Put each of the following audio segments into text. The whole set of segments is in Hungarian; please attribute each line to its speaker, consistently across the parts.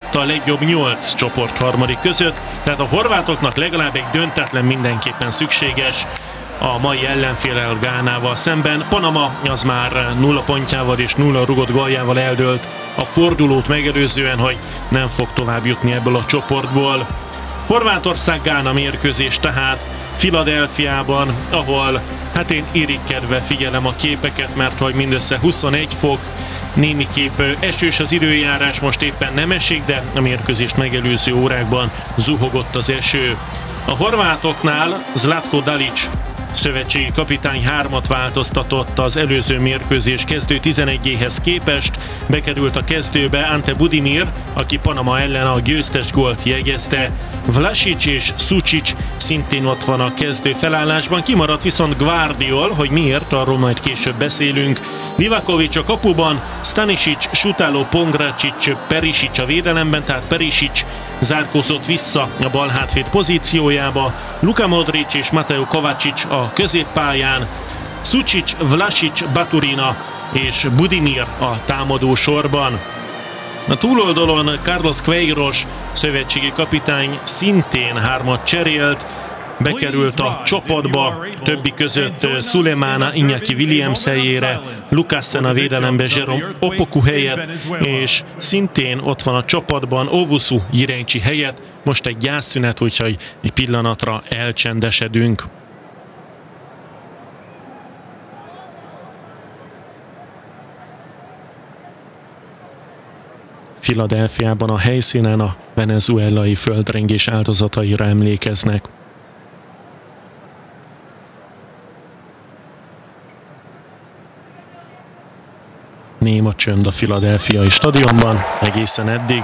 Speaker 1: ott a legjobb 8 csoport harmadik között, tehát a horvátoknak legalább egy döntetlen mindenképpen szükséges a mai ellenféllel, Gánával szemben. Panama az már 0 pontjával és 0 rugott góljával eldőlt a fordulót megelőzően, hogy nem fog tovább jutni ebből a csoportból. Horvátország-Gána mérkőzés tehát Philadelphiában, ahol hát én irigykedve figyelem a képeket, mert hogy mindössze 21 fok, némiképp esős az időjárás, most éppen nem esik, de a mérkőzést megelőző órákban zuhogott az eső. A horvátoknál Zlatko Dalic szövetségi kapitány 3-at változtatott az előző mérkőzés kezdő 11-éhez képest. Bekerült a kezdőbe Ante Budimir, aki Panama ellen a győztes gólt jegyezte. Vlasic és Sučić szintén ott van a kezdő felállásban, kimaradt viszont Gvardiol, hogy miért, arról majd később beszélünk. Livakovic a kapuban, Stanisic, Sutalo, Pongracic, Perisic a védelemben, tehát Perisic zárkózott vissza a bal hátvéd pozíciójába, Luka Modric és Mateo Kovacic a középpályán, Sučić, Vlasic, Baturina és Budimir a támadó sorban. A túloldalon Carlos Queiroz szövetségi kapitány szintén 3-at cserélt, bekerült a csapatba, többi között Sulemana Iñaki Williams helyére, Lukassen a védelembe Jerome Opoku helyett, és szintén ott van a csapatban Owusu Jiraincsi helyett. Most egy gyászszünet, úgyhogy egy pillanatra elcsendesedünk. Philadelphiában a helyszínen a venezuelai földrengés áldozataira emlékeznek. Néma csönd a philadelphiai stadionban egészen eddig.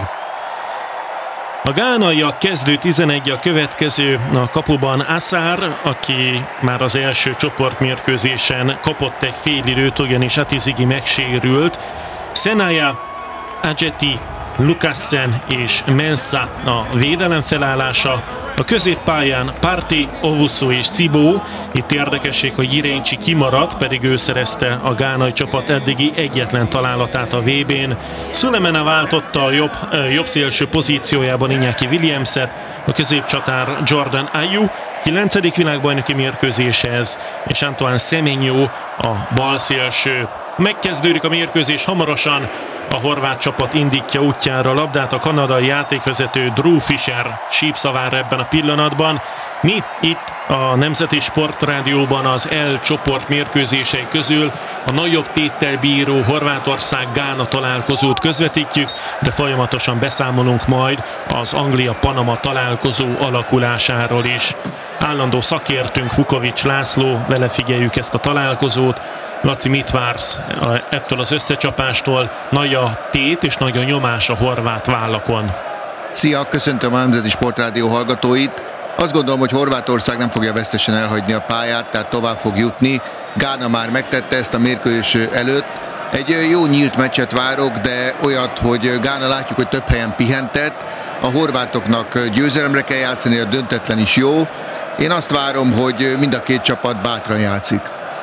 Speaker 1: A gánaiak kezdő 11 a következő, a kapuban Assar, aki már az első csoportmérkőzésen kapott egy félidőt, ugyanis Atizigi megsérült. Senaya, Adjeti, Lukassen és Mensah a védelem felállása. A középpályán Partey, Owusu és Cibo. Itt érdekesség, hogy Jiraincsi kimaradt, pedig ő szerezte a gánai csapat eddigi egyetlen találatát a VB-n. Sulemana váltotta a jobb szélső pozíciójában Iñaki Williamset, a középcsatár Jordan Ayew 9. világbajnoki mérkőzéshez, és Antoine Semenyo a bal szélső. Megkezdődik a mérkőzés hamarosan, a horvát csapat indítja útjára a labdát, a kanadai játékvezető Drew Fisher sípszavár ebben a pillanatban. Mi itt a Nemzeti Sportrádióban az L csoport mérkőzései közül a nagyobb téttel bíró Horvátország-Gána találkozót közvetítjük, de folyamatosan beszámolunk majd az Anglia-Panama találkozó alakulásáról is. Állandó szakértőnk Vukovics László, vele figyeljük ezt a találkozót. Laci, mit vársz ettől az összecsapástól? Nagy a tét és nagy a nyomás a horvát vállakon.
Speaker 2: Szia, köszöntöm a Nemzeti Sportrádió hallgatóit. Azt gondolom, hogy Horvátország nem fogja vesztesen elhagyni a pályát, tehát tovább fog jutni. Gána már megtette ezt a mérkőzés előtt. Egy jó nyílt meccset várok, de olyat, hogy Gána látjuk, hogy több helyen pihentett. A horvátoknak győzelemre kell játszani, a döntetlen is jó. Én azt várom, hogy mind a két csapat bátran játszik.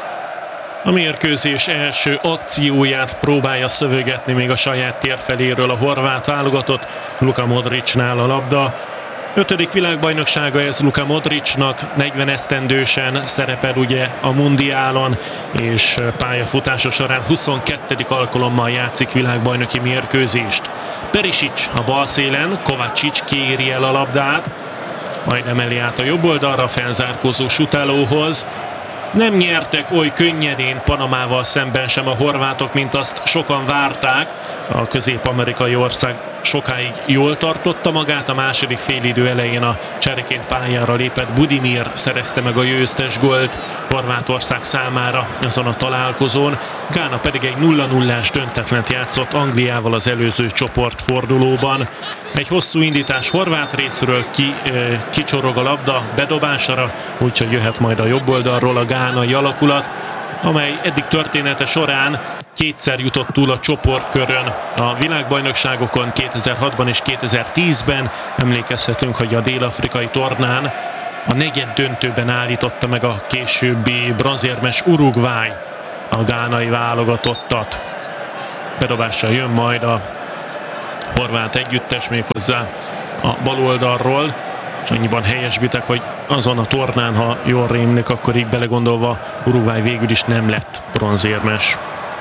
Speaker 1: A mérkőzés első akcióját próbálja szövögetni még a saját tér feléről a horvát válogatott. Luka Modricnál a labda. 5. világbajnoksága ez Luka Modricnak, 40 esztendősen szerepel ugye a mundiálon, és pályafutása során 22. alkalommal játszik világbajnoki mérkőzést. Perisic a bal szélen, Kovacic kéri el a labdát, majd emeli át a jobb oldalra felzárkózó Sutalóhoz. Nem nyertek oly könnyedén Panamával szemben sem a horvátok, mint azt sokan várták. A közép-amerikai ország sokáig jól tartotta magát, a második félidő elején a csereként pályára lépett Budimir szerezte meg a győztes gólt Horvátország számára ezen a találkozón. Gána pedig egy 0-0-ás döntetlent játszott Angliával az előző csoportfordulóban. Egy hosszú indítás horvát részről, kicsorog a labda bedobására, úgyhogy jöhet majd a jobb oldalról a gánai alakulat, amely eddig története során kétszer jutott túl a csoportkörön a világbajnokságokon, 2006-ban és 2010-ben. Emlékezhetünk, hogy a dél-afrikai tornán a negyed döntőben állította meg a későbbi bronzérmes Uruguay a gánai válogatottat. Bedobással jön majd a horvát együttes, méghozzá a bal oldalról, és annyiban helyesbitek, hogy azon a tornán, ha jól rémlik, akkor így belegondolva Uruguay végül is nem lett bronzérmes.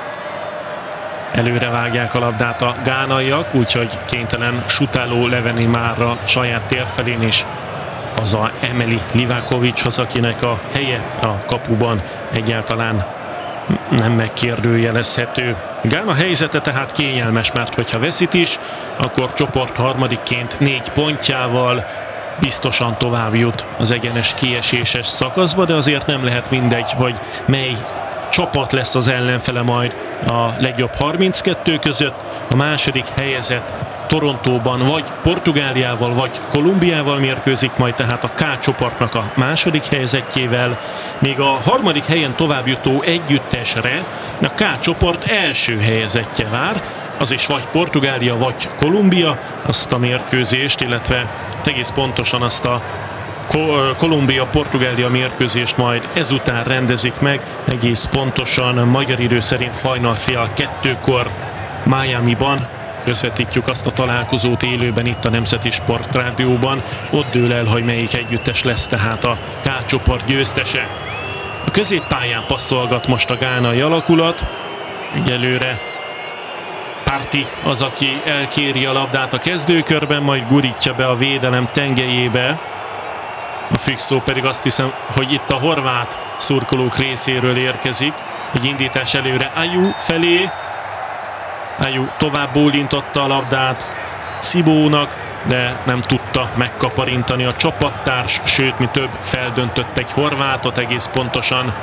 Speaker 1: Előre vágják a labdát a gánaiak, úgyhogy kénytelen Sutalo levenni már a saját tér felén, és haza emeli Livakovichoz, akinek a helye a kapuban egyáltalán nem megkérdőjelezhető. Gána helyzete tehát kényelmes, mert hogyha veszít is, akkor csoport harmadikként 4 pontjával biztosan tovább jut az egyenes kieséses szakaszba, de azért nem lehet mindegy, hogy mely csapat lesz az ellenfele majd a legjobb 32 között. A második helyezett Torontóban vagy Portugáliával, vagy Kolumbiával mérkőzik majd, tehát a K csoportnak a második helyezettjével, még a harmadik helyen továbbjutó együttesre a K csoport első helyezettje vár, az is vagy Portugália, vagy Kolumbia. Azt a mérkőzést, illetve egész pontosan azt a Kolumbia-Portugália mérkőzést majd ezután rendezik meg, egész pontosan magyar idő szerint hajnal fél 2-kor Miamiban. Közvetítjük azt a találkozót élőben itt a Nemzeti Sportrádióban. Ott dől el, hogy melyik együttes lesz tehát a K csoport győztese. A középpályán passzolgat most a gánai alakulat. Ügyelőre Parti az, aki elkéri a labdát a kezdőkörben, majd gurítja be a védelem tengelyébe. A fixó pedig azt hiszem, hogy itt a horvát szurkolók részéről érkezik. Egy indítás előre Ayew felé. Ayew tovább bólintotta a labdát Szibónak, de nem tudta megkaparintani a csapattárs, sőt, mi több, feldöntött egy horvátot, egész pontosan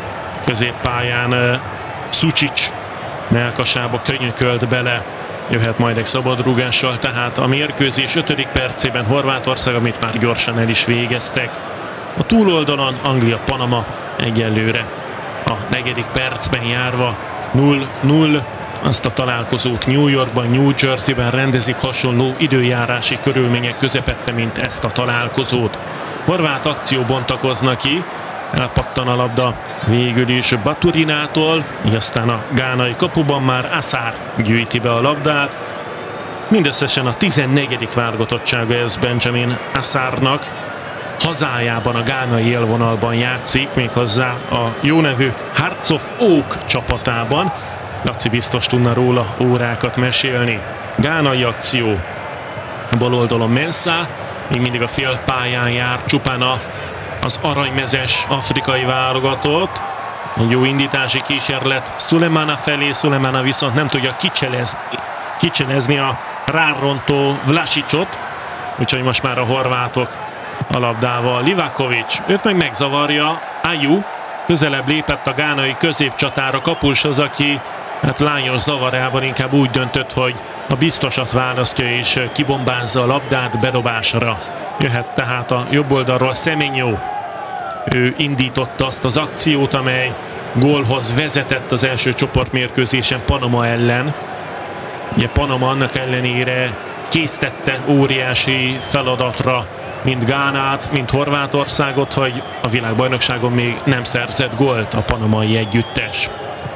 Speaker 1: középpályán Sučić mellkasába könyökölt bele. Jöhet majd egy szabadrúgással, tehát a mérkőzés 5. percében Horvátország, amit már gyorsan el is végeztek. A túloldalon Anglia-Panama egyelőre a 4. percben járva 0-0. Azt a találkozót New Yorkban, New Jerseyben rendezik hasonló időjárási körülmények közepette, mint ezt a találkozót. Horvát akció bontakozna ki, elpattan a labda végül is Baturinától, így aztán a gánai kapuban már Assar gyűjti be a labdát. Mindösszesen a 14. válogatottsága ez Benjamin Assarnak. Hazájában, a gánai élvonalban játszik, méghozzá a jó nevű Hearts of Oak csapatában. Laci biztos tudna róla órákat mesélni. Gánai akció. A bal oldalon Mensah, még mindig a félpályán jár, csupán az aranymezes afrikai válogatott. Egy jó indítási kísérlet Sulemana felé, Sulemana viszont nem tudja kicselezni a rárontó Vlasićot, úgyhogy most már a horvátok a labdával. Livakovic, őt meg megzavarja Ayew, közelebb lépett a gánai középcsatára kapushoz, aki hát lányos zavarában inkább úgy döntött, hogy a biztosat választja és kibombázza a labdát bedobásra. Jöhet tehát a jobb oldalról Semenyo. Ő indította azt az akciót, amely gólhoz vezetett az első csoportmérkőzésen Panama ellen. Ugye Panama annak ellenére késztette óriási feladatra mind Gánát, mind Horvátországot, hogy a világbajnokságon még nem szerzett gólt a panamai együttes.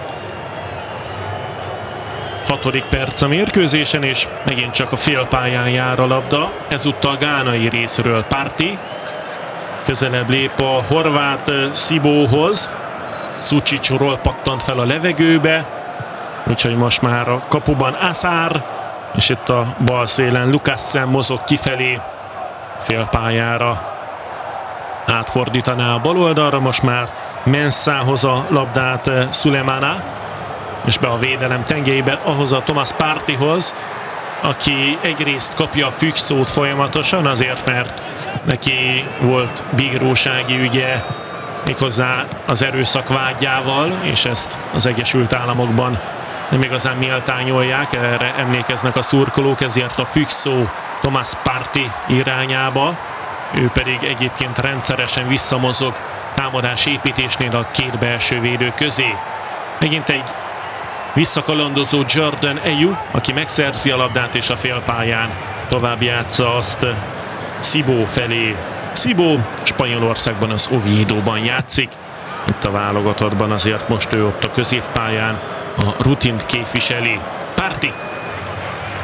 Speaker 1: 6. perc a mérkőzésen, és megint csak a félpályán jár a labda. Ezúttal gánai részről Parti. Közelebb lép a horvát Szibóhoz. Sučićról pattant fel a levegőbe. Úgyhogy most már a kapuban Assar, és itt a bal szélen Lukassen mozog kifelé félpályára. Átfordítaná a bal oldalra, most már Mensahhoz a labdát Sulemana, és be a védelem tengelyébe ahhoz a Thomas Partihoz, aki egyrészt kapja a függszót folyamatosan, azért mert neki volt bírósági ügye, méghozzá az erőszak vágyával, és ezt az Egyesült Államokban nem igazán méltányolják, erre emlékeznek a szurkolók, ezért a függszó Thomas Parti irányába. Ő pedig egyébként rendszeresen visszamozog támadás építésnél a két belső védő közé. Megint egy visszakalandozó Jordan Ayew, aki megszerzi a labdát és a félpályán tovább játsza azt Szibó felé. Szibó Spanyolországban, az Oviedóban játszik. Itt a válogatottban azért most ő ott a középpályán a rutint képviseli. Parti.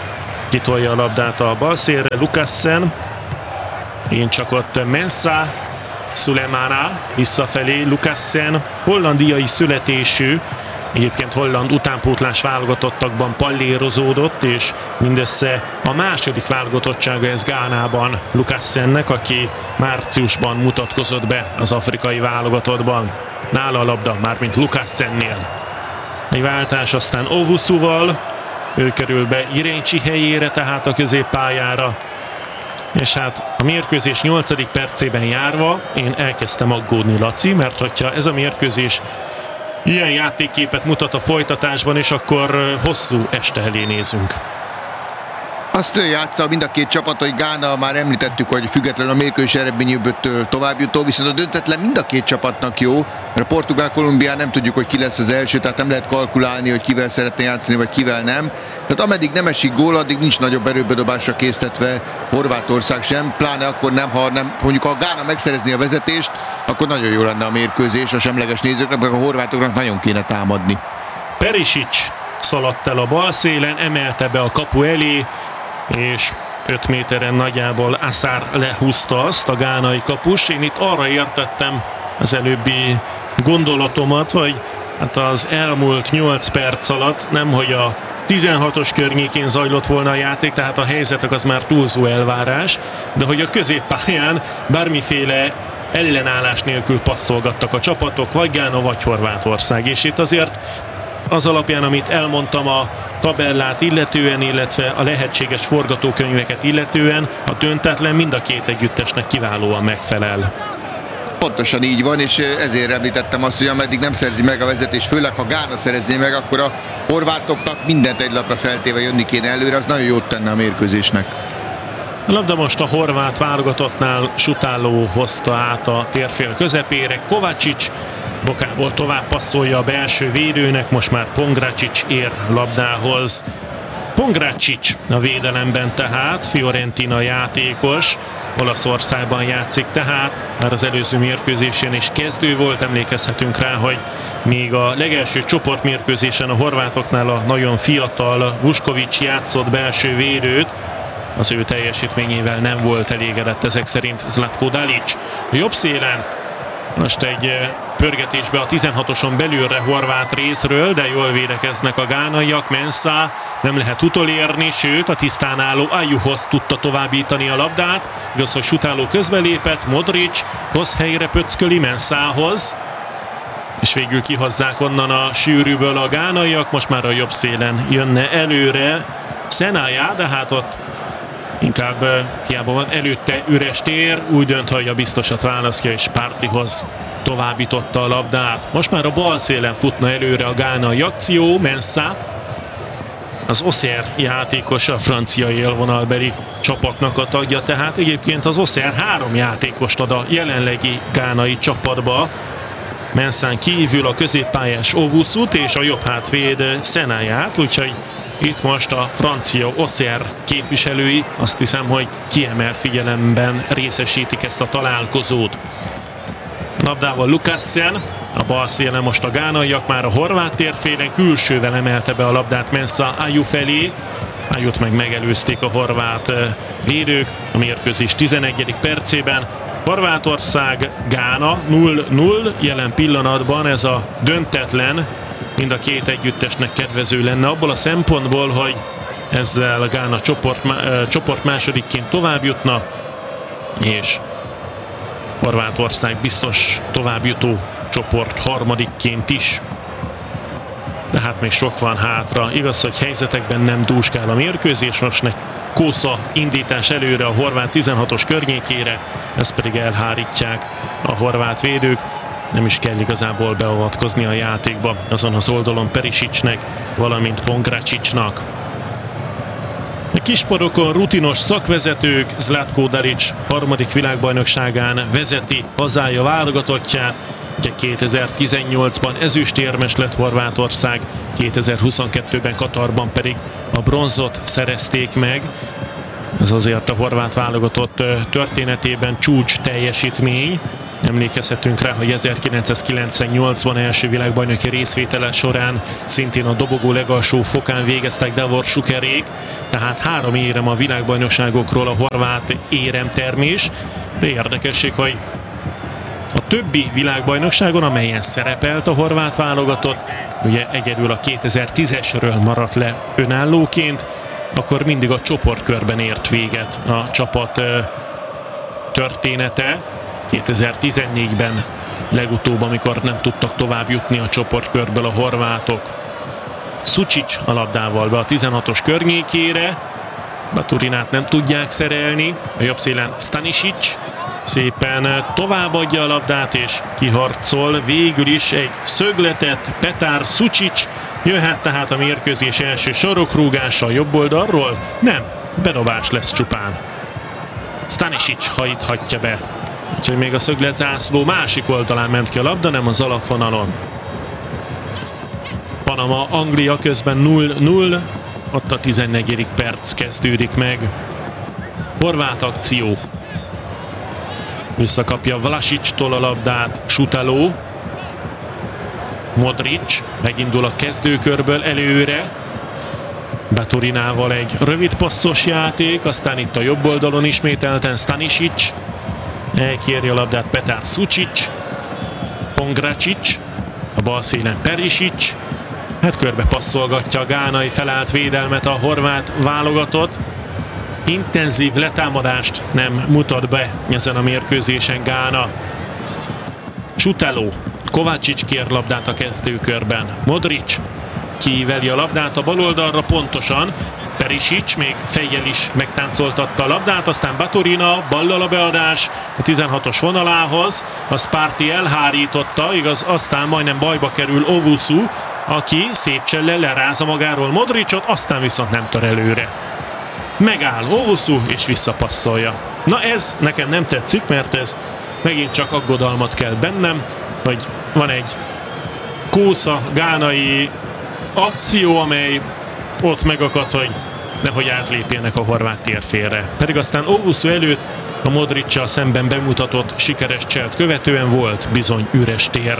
Speaker 1: kitolja a labdát a bal szélre, Lukassen, én csak ott Mensah, Sulemana visszafelé, Lukassen, hollandiai születésű, egyébként holland utánpótlás válogatottakban pallérozódott, és mindössze a második válogatottsága ez Gánában Lukassennek, aki márciusban mutatkozott be az afrikai válogatottban. Nála a labda, mármint Lukassennél. Egy váltás aztán Owusuval, ő kerül be Irénycsi helyére, tehát a középpályára. És hát a mérkőzés 8. percében járva én elkezdtem aggódni, Laci, mert hogyha ez a mérkőzés ilyen játékképet mutat a folytatásban, és akkor hosszú este elé nézünk.
Speaker 2: Azt játsza mind a két csapat, hogy Gána, már említettük, hogy független a mérkőzés eredményéből továbbjutó, viszont a döntetlen mind a két csapatnak jó, mert a Portugál-Kolumbián nem tudjuk, hogy ki lesz az első, tehát nem lehet kalkulálni, hogy kivel szeretne játszani, vagy kivel nem. Tehát ameddig nem esik gól, addig nincs nagyobb erőbedobásra késztetve Horvátország sem, pláne akkor nem, ha nem, mondjuk ha Gána megszerezni a vezetést, akkor nagyon jó lenne a mérkőzés a semleges nézőknek, meg a horvátoknak nagyon kéne támadni.
Speaker 1: Perisic szaladt el a bal szélen, emelte be a kapu elé, és 5 méteren nagyjából Assar lehúzta azt, a gánai kapus. Én itt arra értettem az előbbi gondolatomat, hogy hát az elmúlt 8 perc alatt nemhogy a 16-os környékén zajlott volna a játék, tehát a helyzetek az már túlzó elvárás, de hogy a középpályán bármiféle ellenállás nélkül passzolgattak a csapatok, vagy Gána, vagy Horvátország. És itt azért az alapján, amit elmondtam a tabellát illetően, illetve a lehetséges forgatókönyveket illetően, a döntetlen mind a két együttesnek kiválóan megfelel.
Speaker 2: Pontosan így van, és ezért említettem azt, hogy ameddig nem szerzi meg a vezetés, főleg ha Gána szerezné meg, akkor a horvátoknak mindent egy lapra feltéve jönni kéne előre, az nagyon jót tenne a mérkőzésnek.
Speaker 1: A labda most a horvát válogatottnál Sutalo hozta át a térfél közepére, Kovacic bokából tovább passzolja a belső védőnek, most már Pongracic ér labdához. Pongracic a védelemben tehát, Fiorentina játékos, Olaszországban játszik tehát, már az előző mérkőzésen is kezdő volt, emlékezhetünk rá, hogy még a legelső csoportmérkőzésen a horvátoknál a nagyon fiatal Vuskovic játszott belső védőt, az ő teljesítményével nem volt elégedett ezek szerint Zlatko Dalic. A jobb szélen most egy pörgetésbe a 16-oson belülre horvát részről, de jól védekeznek a gánaiak. Mensah nem lehet utolérni, sőt a tisztán álló Ajuhoz tudta továbbítani a labdát. Igaz, hogy Sutalo közbelépett, Modric rossz helyre pöcköli Mensahhoz, és végül kihozzák onnan a sűrűből a gánaiak. Most már a jobb szélen jönne előre Senaya, de hát ott inkább hiába van előtte üres tér, úgy dönt, hogy a biztosat választja, és Partihoz továbbította a labdát. Most már a bal szélen futna előre a gánai akció, Mensah, az Auxerre játékos, a francia élvonalbeli csapatnak a tagja, tehát egyébként az Auxerre 3 játékost ad a jelenlegi gánai csapatba. Mensahn kívül a középpályás Owusut és a jobb hátvéd Senayát, úgyhogy itt most a francia Auxerre képviselői azt hiszem, hogy kiemelt figyelemben részesítik ezt a találkozót. Labdával Lukassen, a bal szélen most a gánaiak, már a horvát térfélen külsővel emelte be a labdát Mensah Ayew felé. Ayewt meg megelőzték a horvát védők a mérkőzés 11. percében. Horvátország, Gána 0-0, jelen pillanatban ez a döntetlen mind a két együttesnek kedvező lenne abból a szempontból, hogy ezzel a Gána csoport másodikként tovább jutna, és Horvátország biztos továbbjutó csoport harmadikként is. De hát még sok van hátra. Igaz, hogy helyzetekben nem dúskál a mérkőzés, most egy kósza indítás előre a horvát 16-os környékére, ezt pedig elhárítják a horvát védők. Nem is kell igazából beavatkozni a játékba azon az oldalon Perisicnek, valamint Pongracicnak. A kispadokon rutinos szakvezetők, Zlatko Dalic harmadik világbajnokságán vezeti hazája válogatottját. Ugye 2018-ban ezüstérmes lett Horvátország, 2022-ben Katarban pedig a bronzot szerezték meg. Ez azért a horvát válogatott történetében csúcs teljesítmény. Emlékezhetünk rá, hogy 1998-ban első világbajnoki részvétele során szintén a dobogó legalsó fokán végeztek Davor Šukerék, tehát 3 érem a világbajnokságokról a horvát éremtermés, de érdekesség, hogy a többi világbajnokságon, amelyen szerepelt a horvát válogatott, ugye egyedül a 2010-esről maradt le önállóként, akkor mindig a csoportkörben ért véget a csapat története. 2014-ben legutóbb, amikor nem tudtak tovább jutni a csoportkörből a horvátok. Sučić a labdával be a 16-os környékére, Baturinát nem tudják szerelni, a jobb szélen Stanisic szépen továbbadja a labdát és kiharcol végül is egy szögletet Petar Sučić. Jöhet tehát a mérkőzés első sarokrúgása a jobb oldalról? Nem, bedobás lesz csupán. Stanisic hajthatja be. Úgyhogy még a szögletzászló másik oldalán ment ki a labda, nem az alapvonalon. Panama, Anglia közben 0-0, ott a 14. perc kezdődik meg. Horvát akció. Visszakapja Vlasic-tól a labdát Šutalo. Modric megindul a kezdőkörből előre. Baturinával egy rövid passzos játék, aztán itt a jobb oldalon ismételten Stanisic. Elkéri a labdát Petar Sučić. Pongračić. A bal szélen Perisic. Hát körbe passzolgatja a gánai felállt védelmet a horvát válogatott. Intenzív letámadást nem mutat be ezen a mérkőzésen Gána. Šutalo. Kovácsics kér labdát a kezdőkörben. Modric kiíveli a labdát a bal oldalra pontosan. Perisic még fejjel is megtáncoltatta a labdát, aztán Baturina, ballal a beadás a 16-os vonalához. A Sparti elhárította, igaz, aztán majdnem bajba kerül Ovusu, aki szép csellel lerázza magáról Modricot, aztán viszont nem tör előre. Megáll Ovusu és visszapasszolja. Na ez nekem nem tetszik, mert ez megint csak aggodalmat kell bennem, hogy van egy kósza gánai akció, amely ott megakad, hogy nehogy átlépjenek a horvát térfélre. Pedig aztán Ovusu előtt a Modric-sal szemben bemutatott sikeres cselt követően volt bizony üres tér.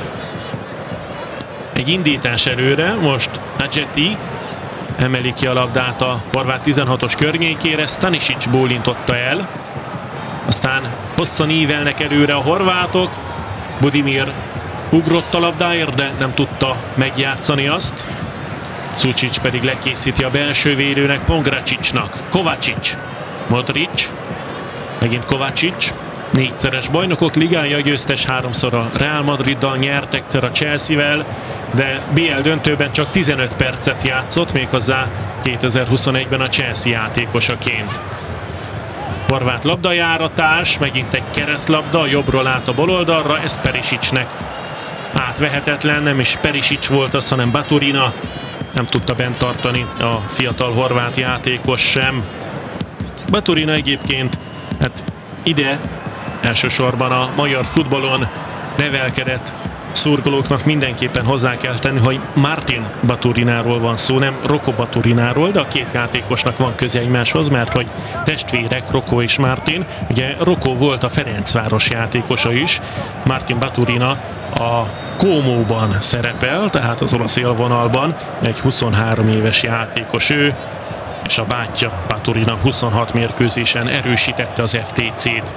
Speaker 1: Egy indítás előre, most Adjeti emeli ki a labdát a horvát 16-os környékére, Stanisic bólintotta el, aztán hosszan ívelnek előre a horvátok, Budimir ugrott a labdáért, de nem tudta megjátszani azt. Sučić pedig lekészíti a belső védőnek, Pongračićnak. Kovačić, Modric, megint Kovačić. 4-szeres bajnokok ligája győztes, 3-szor a Real Madriddal nyert, egyszer a Chelsea-vel, de BL döntőben csak 15 percet játszott, méghozzá 2021-ben a Chelsea játékosaként. Horvát labdajáratás, megint egy keresztlabda, jobbról át a baloldalra, ez Perisicnek átvehetetlen, nem is Perisic volt az, hanem Baturina. Nem tudta bent tartani a fiatal horvát játékos sem. Baturina egyébként hát ide elsősorban a magyar futballon nevelkedett szurkolóknak mindenképpen hozzá kell tenni, hogy Martin Baturináról van szó, nem Rocco Baturináról, de a két játékosnak van köze egymáshoz, mert hogy testvérek Rocco és Martin. Ugye Rocco volt a Ferencváros játékosa is, Martin Baturina a Comóban szerepel, tehát az olasz élvonalban, egy 23 éves játékos ő, és a bátyja Baturina 26 mérkőzésen erősítette az FTC-t.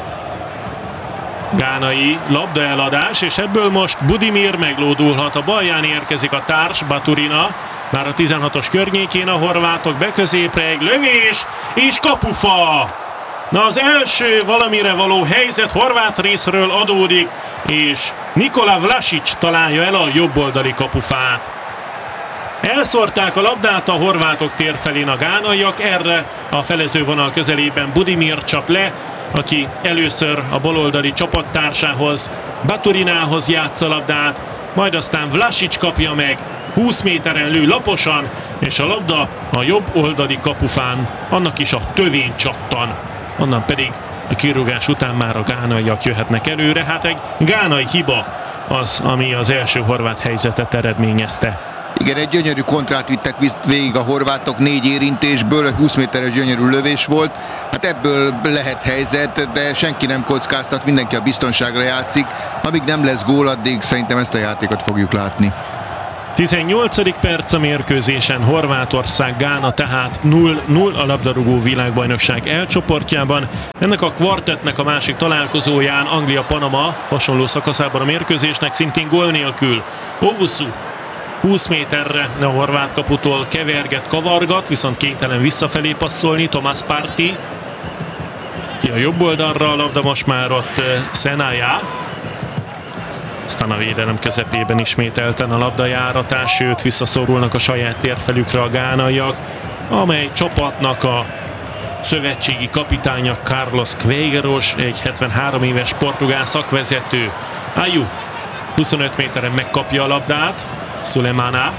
Speaker 1: Gánai labdaeladás, és ebből most Budimir meglódulhat. A balján érkezik a társ, Baturina, már a 16-os környékén a horvátok beközépre, egy lövés, és kapufa! Na az első valamire való helyzet horvát részről adódik, és Nikola Vlasic találja el a jobboldali kapufát. Elszórták a labdát a horvátok tér felén a gánaiak, erre a felezővonal közelében Budimir csap le, aki először a baloldali csapattársához, Baturinához játsza labdát, majd aztán Vlasic kapja meg, 20 méteren lő laposan, és a labda a jobb oldali kapufán, annak is a tövén csattan. Onnan pedig a kirúgás után már a gánaiak jöhetnek előre. Hát egy gánai hiba az, ami az első horvát helyzetet eredményezte.
Speaker 2: Igen, egy gyönyörű kontrát vittek végig a horvátok 4 érintésből, 20 méteres gyönyörű lövés volt. Hát ebből lehet helyzet, de senki nem kockáztat, mindenki a biztonságra játszik. Amíg nem lesz gól, addig szerintem ezt a játékot fogjuk látni.
Speaker 1: 18. perc a mérkőzésen, Horvátország, Gána tehát 0-0 a labdarúgó világbajnokság elcsoportjában. Ennek a kvartettnek a másik találkozóján Anglia-Panama hasonló szakaszában a mérkőzésnek szintén gól nélkül. Owusu 20 méterre a horvát kaputól keverget, kavargat, viszont kénytelen visszafelé passzolni. Thomas Partey ki a jobb oldalra, a labda most már ott Senaya. Aztán a védelem közepében ismételten a labdajáratás, sőt visszaszorulnak a saját térfelükre a gánaiak, amely csapatnak a szövetségi kapitánya Carlos Queiroz, egy 73 éves portugál szakvezető. Ayew 25 méteren megkapja a labdát, Sulemana,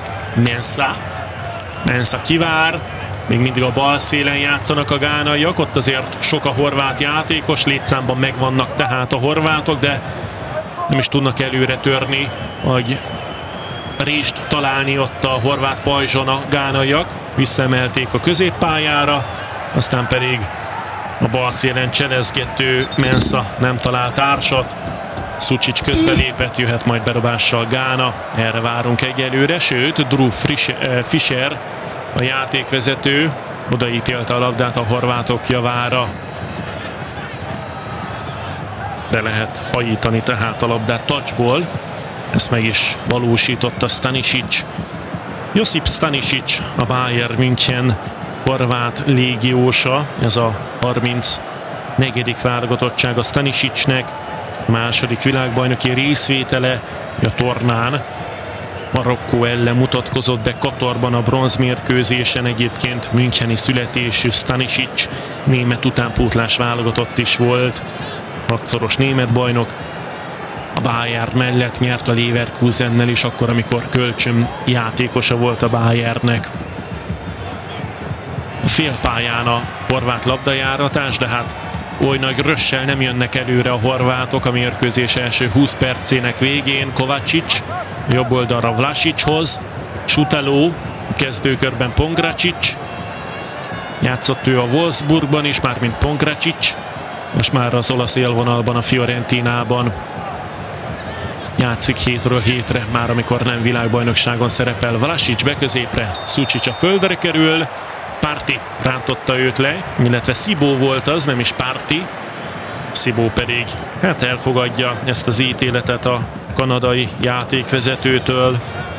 Speaker 1: Mensah kivár, még mindig a bal szélen játszanak a gánaiak, ott azért sok a horvát játékos, létszámban megvannak tehát a horvátok, de nem is tudnak előre törni, vagy rést találni ott a horvát pajzson a gánaiak. Visszaemelték a középpályára, aztán pedig a bal szélen cselezgető Mensah nem talált társat. Sučić közbelépett, jöhet majd bedobással Gána, erre várunk egyelőre, sőt Drew Fisher, a játékvezető, odaítélte a labdát a horvátok javára. De lehet hajítani tehát a labdát touchból. Ezt meg is valósította Stanisic. Josip Stanisic, a Bayern München horvát légiósa. Ez a 34. válogatottsága Stanisicnek. Második világbajnoki részvétele a tornán. Marokkó ellen mutatkozott be Katarban a bronzmérkőzésen, egyébként müncheni születésű Stanisic német utánpótlás válogatott is volt. 6-szoros német bajnok, a Bayern mellett nyert a Leverkusennel is akkor, amikor kölcsön játékosa volt a Bayernnek. A félpályán a horvát labdajáratás, de hát oly nagy rössel nem jönnek előre a horvátok a mérkőzés első 20 percének végén. Kovacic jobb oldalra Vlasićhoz, Sutalo a kezdőkörben Pongracic, játszott ő a Wolfsburgban is, mármint Pongracic, most már az olasz élvonalban, a Fiorentinában játszik hétről hétre, már amikor nem világbajnokságon szerepel. Vlasić beközépre, Sučić a földre kerül, Partey rántotta őt le, illetve Szibó volt az, nem is Partey. Szibó pedig hát elfogadja ezt az ítéletet a kanadai játékvezetőtől.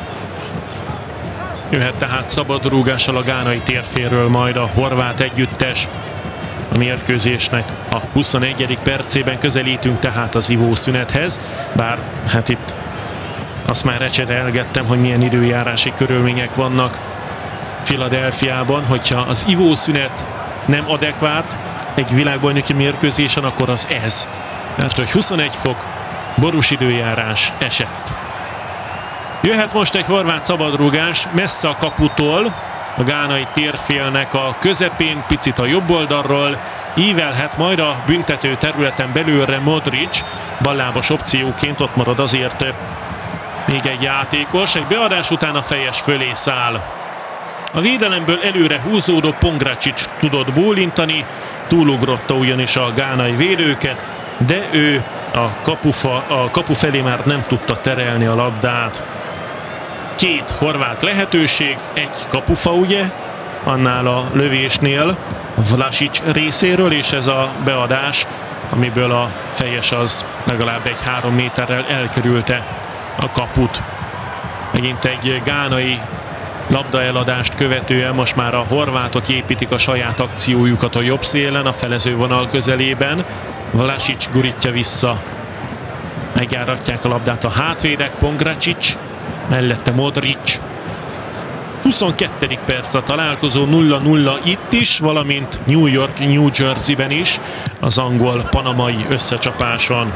Speaker 1: Jöhet tehát szabadrúgással a gánai térféről majd a horvát együttes. A mérkőzésnek a 21. percében közelítünk tehát az ivószünethez, bár hát itt azt már ecserélgettem, hogy milyen időjárási körülmények vannak Philadelphiában, hogyha az ivószünet nem adekvát egy világbajnoki mérkőzésen, akkor az ez. Mert hogy 21 fok, borús időjárás esett. Jöhet most egy horvát szabadrúgás messze a kaputól, a gánai térfélnek a közepén, picit a jobb oldalról, ívelhet majd a büntető területen belülre Modric, ballábas opcióként, ott marad azért még egy játékos, egy beadás után a fejes fölé száll. A védelemből előre húzódó Pongracic tudott bólintani, túlugrotta ugyanis a gánai védőket, de ő a kapu felé már nem tudta terelni a labdát. Két horvát lehetőség, egy kapufa ugye, annál a lövésnél Vlasić részéről, és ez a beadás, amiből a fejes az legalább egy 3 méterrel elkerülte a kaput. Megint egy gánai labdaeladást követően most már a horvátok építik a saját akciójukat a jobb szélen, a felezővonal közelében. Vlasić gurítja vissza, megjáratják a labdát a hátvédek, Pongracic, mellette Modric. 22. perc a találkozó, 0-0 itt is, valamint New York, New Jerseyben is, az angol-panamai összecsapáson.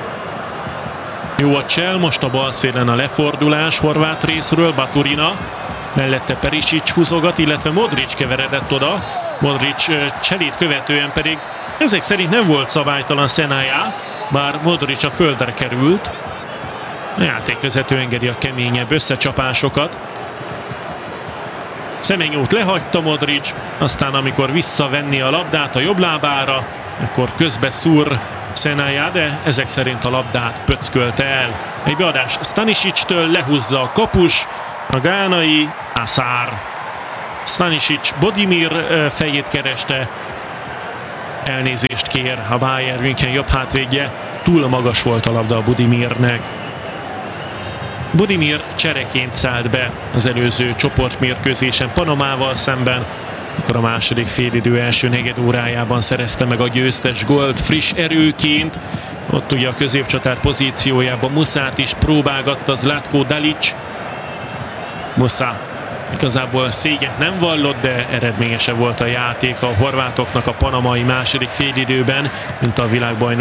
Speaker 1: Jó a csel, most a bal szélen a lefordulás horvát részről, Baturina, mellette Perisic húzogat, illetve Modric keveredett oda. Modric cselét követően pedig ezek szerint nem volt szabálytalan Senaya, bár Modric a földre került. A játékvezető engedi a keményebb összecsapásokat. Semenyót lehagyta Modric, aztán amikor visszavenni a labdát a jobb lábára, akkor közbe szúr Szenája, de ezek szerint a labdát pöckölte el. Egy beadás Stanisic-től, lehúzza a kapus, a gánai Azar. Stanisic Budimir fejét kereste, elnézést kér a Bayern München jobb hátvédje, túl magas volt a labda a Budimirnek. Budimir csereként szállt be az előző csoportmérkőzésen Panamával szemben, akkor a második félidő első negyed órájában szerezte meg a győztes gólt friss erőként. Ott ugye a középcsatár pozíciójában Musát is próbálgatta Zlatko Dalic. Musa igazából szégyent nem vallott, de eredményesebb volt a játék a horvátoknak a panamai második félidőben, mint a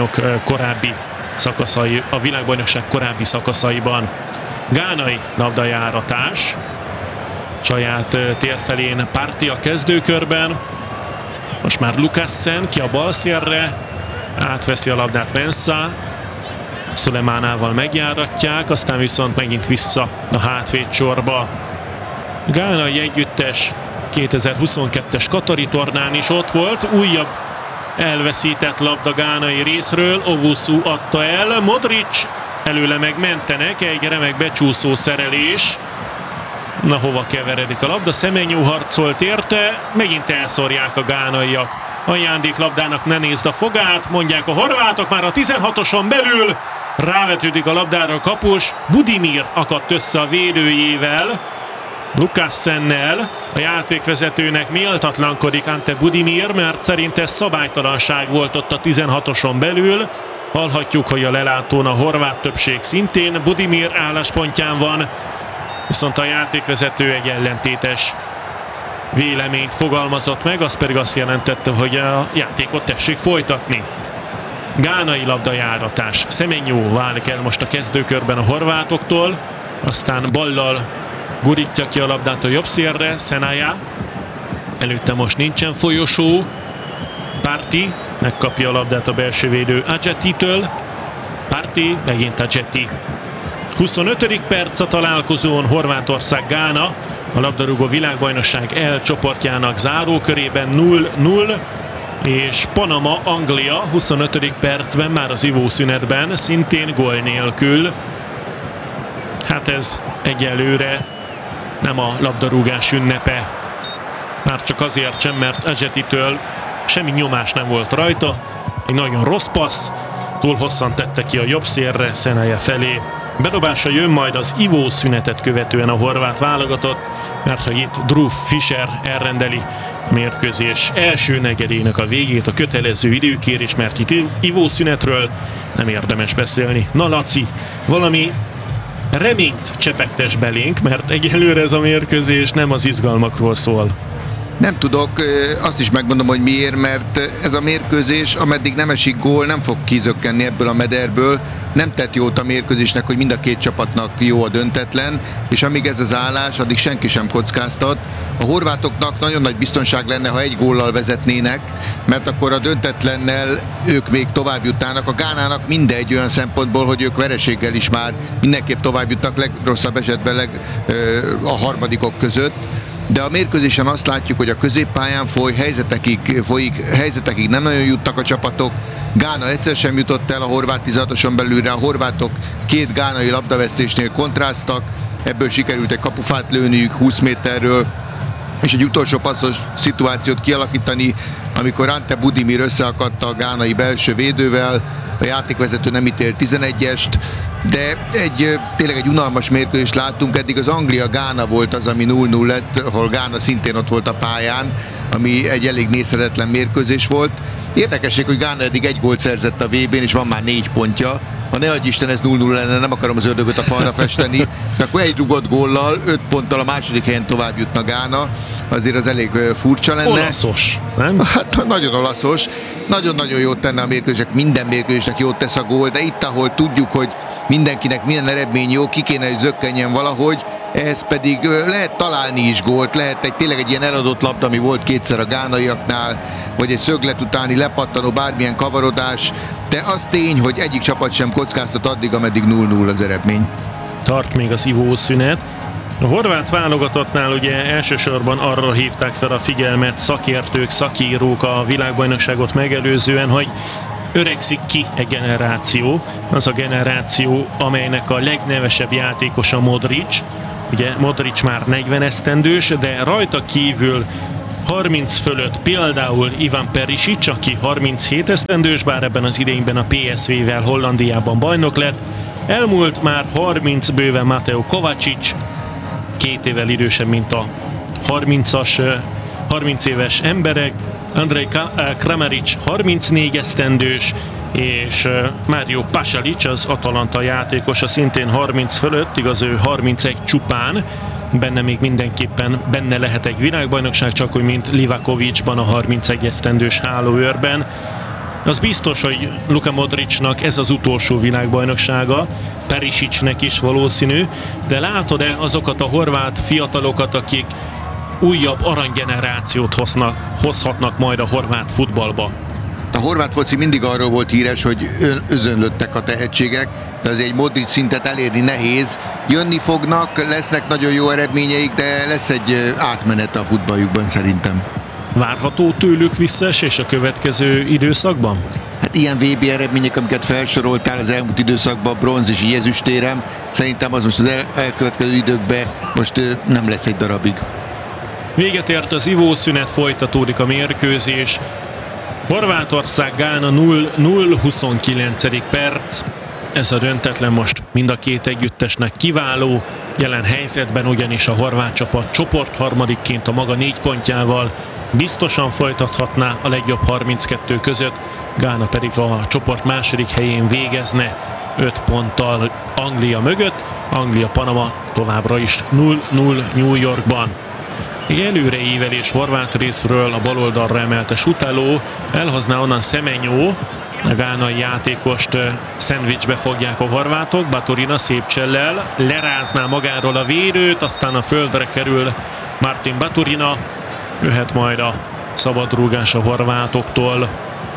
Speaker 1: világbajnokság korábbi szakaszaiban. Gánai labdajáratás, saját térfelén Partey a kezdőkörben, most már Lukassen ki a bal szélre, átveszi a labdát Mensah, Sulemánával megjáratják, aztán viszont megint vissza a hátvéd sorba. Gánai együttes 2022-es Katari tornán is ott volt, újabb elveszített labda gánai részről, Owusu adta el, Modric előle megmentenek, egy remek becsúszó szerelés. Na, hova keveredik a labda? Semenyó harcolt érte, megint elszórják a gánaiak. Ajándéklabdának ne nézd a fogát, mondják a horvátok, már a 16-oson belül rávetődik a labdára a kapus. Budimir akadt össze a védőjével, Lukassennel. A játékvezetőnek méltatlankodik Ante Budimir, mert szerint ez szabálytalanság volt ott a 16-oson belül. Hallhatjuk, hogy a lelátón a horvát többség szintén Budimir álláspontján van, viszont a játékvezető egy ellentétes véleményt fogalmazott meg, az pedig azt jelentette, hogy a játékot tessék folytatni. Gánai labdajáratás. Semenyó válik el most a kezdőkörben a horvátoktól, aztán ballal gurítja ki a labdát a jobb szélre, Szenája. Előtte most nincsen folyosó. Partey megkapja a labdát a belső védő Adjetitől. Partey, megint Adjeti. 25. perc a találkozón, Horvátország-Gána, a labdarúgó világbajnokság L csoportjának zárókörében 0-0, és Panama-Anglia 25. percben, már az ivószünetben, szintén gól nélkül. Hát ez egyelőre nem a labdarúgás ünnepe, már csak azért sem, mert Adjetitől semmi nyomás nem volt rajta, egy nagyon rossz passz, túl hosszan tette ki a jobb szélre, Szenája felé. Bedobása jön majd az ivószünetet követően a horvát válogatott, mert hogy itt Drew Fischer elrendeli a mérkőzés első negyedének a végét, a kötelező időkérés, mert itt ivószünetről nem érdemes beszélni. Na Laci, valami reményt csepegtes belénk, mert egyelőre ez a mérkőzés nem az izgalmakról szól.
Speaker 2: Nem tudok, azt is megmondom, hogy miért, mert ez a mérkőzés, ameddig nem esik gól, nem fog kizökkenni ebből a mederből. Nem tett jót a mérkőzésnek, hogy mind a két csapatnak jó a döntetlen, és amíg ez az állás, addig senki sem kockáztat. A horvátoknak nagyon nagy biztonság lenne, ha egy góllal vezetnének, mert akkor a döntetlennel ők még tovább jutnának. A Gánának mindegy olyan szempontból, hogy ők vereséggel is már mindenképp tovább jutnak, legrosszabb esetben a harmadikok között. De a mérkőzésen azt látjuk, hogy a középpályán helyzetekig nem nagyon jutnak a csapatok. Gána egyszer sem jutott el a horvát 16-oson belülre, a horvátok két gánai labdavesztésnél kontráztak, ebből sikerült egy kapufát lőniük 20 méterről, és egy utolsó passzos szituációt kialakítani, amikor Ante Budimir összeakadt a gánai belső védővel, a játékvezető nem ítélt 11-est, de tényleg egy unalmas mérkőzést láttunk. Eddig az Anglia-Gána volt az, ami 0-0 lett, ahol Gána szintén ott volt a pályán, ami egy elég nézhetetlen mérkőzés volt. Érdekesség, hogy Gána eddig egy gólt szerzett a VB-n, és van már 4 pontja. Ha ne adj Isten, ez 0-0 lenne, nem akarom az ördögöt a falra festeni, de akkor egy rugott góllal, 5 ponttal a második helyen tovább jutna Gána, azért az elég furcsa lenne.
Speaker 1: Olaszos, nem?
Speaker 2: Hát nagyon olaszos. Nagyon-nagyon jót tenne a mérkőzések, minden mérkőzésnek jót tesz a gól, de itt, ahol tudjuk, hogy mindenkinek minden eredmény jó, ki kéne, hogy zökkenjen valahogy, ehhez pedig lehet találni is gólt, lehet tényleg egy ilyen eladott labda, ami volt kétszer a gánaiaknál, vagy egy szöglet utáni lepattanó bármilyen kavarodás, de az tény, hogy egyik csapat sem kockáztat addig, ameddig 0-0 az eredmény.
Speaker 1: Tart még az ivószünet. A horvát válogatottnál ugye elsősorban arra hívták fel a figyelmet szakértők, szakírók a világbajnokságot megelőzően, hogy öregszik ki egy generáció. Az a generáció, amelynek a legnevesebb játékosa Modric. Ugye Modric már 40 esztendős, de rajta kívül 30 fölött például Ivan Perisic, aki 37 esztendős, bár ebben az idényben a PSV-vel Hollandiában bajnok lett. Elmúlt már 30 bőven Mateo Kovacic, 2 évvel idősebb, mint a 30 éves emberek. Andrej Kramaric 34 esztendős, és Mario Pasalic, az Atalanta játékosa, szintén 30 fölött, igaz ő 31 csupán, benne még mindenképpen benne lehet egy világbajnokság, csak úgy, mint Livakovicban a 31 esztendős hálóőrben. Az biztos, hogy Luka Modricnak ez az utolsó világbajnoksága, Perisicnek is valószínű, de látod-e azokat a horvát fiatalokat, akik újabb aranygenerációt hozhatnak majd a horvát futballba?
Speaker 2: A horvát foci mindig arról volt híres, hogy özönlöttek a tehetségek, de azért egy Modric szintet elérni nehéz. Jönni fognak, lesznek nagyon jó eredményeik, de lesz egy átmenet a futballjukban szerintem.
Speaker 1: Várható tőlük visszaesés a következő időszakban?
Speaker 2: Hát ilyen VB eredmények, amiket felsoroltál az elmúlt időszakban, bronz és ezüstérem, szerintem az most az elkövetkező időkben most nem lesz egy darabig.
Speaker 1: Véget ért az ivószünet, folytatódik a mérkőzés. Horvátország, Gána 0-0, 29. perc. Ez a döntetlen most mind a két együttesnek kiváló. Jelen helyzetben ugyanis a horvát csapat csoportharmadikként a maga 4 pontjával biztosan folytathatná a legjobb 32 között, Gána pedig a csoport második helyén végezne 5 ponttal Anglia mögött. Anglia-Panama továbbra is 0-0 New Yorkban. Egy előreívelés horvát részről, a baloldalra emelte Sutalo, elhozná onnan Semenyo, a gánai játékost szendvicsbe fogják a horvátok, Baturina szép csellel, lerázná magáról a védőt, aztán a földre kerül Martin Baturina, jöhet majd a szabadrúgás a horvátoktól.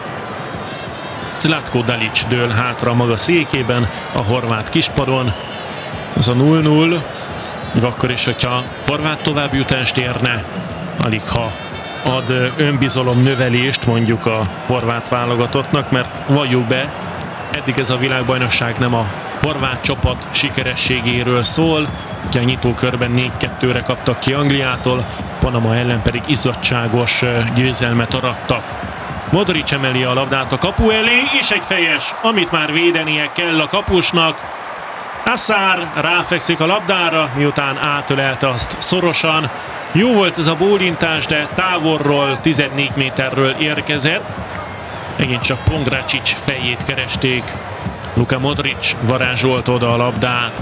Speaker 1: Zlatko Dalic dől hátra maga székében a horvát kispadon. Az a 0-0, még akkor is, hogyha horvát továbbjutást érne, alig ha ad önbizalom növelést mondjuk a horvát válogatottnak, mert valljuk be, eddig ez a világbajnokság nem a horvát csapat sikerességéről szól. Ugye a nyitókörben 4-2-re kaptak ki Angliától, Panama ellen pedig izzadságos győzelmet arattak. Modric emeli a labdát a kapu elé, és egy fejes, amit már védenie kell a kapusnak. Assar ráfekszik a labdára, miután átölelte azt szorosan. Jó volt ez a bólintás, de távolról, 14 méterről érkezett. Megint csak Pongracic fejét keresték. Luka Modric varázsolt oda a labdát.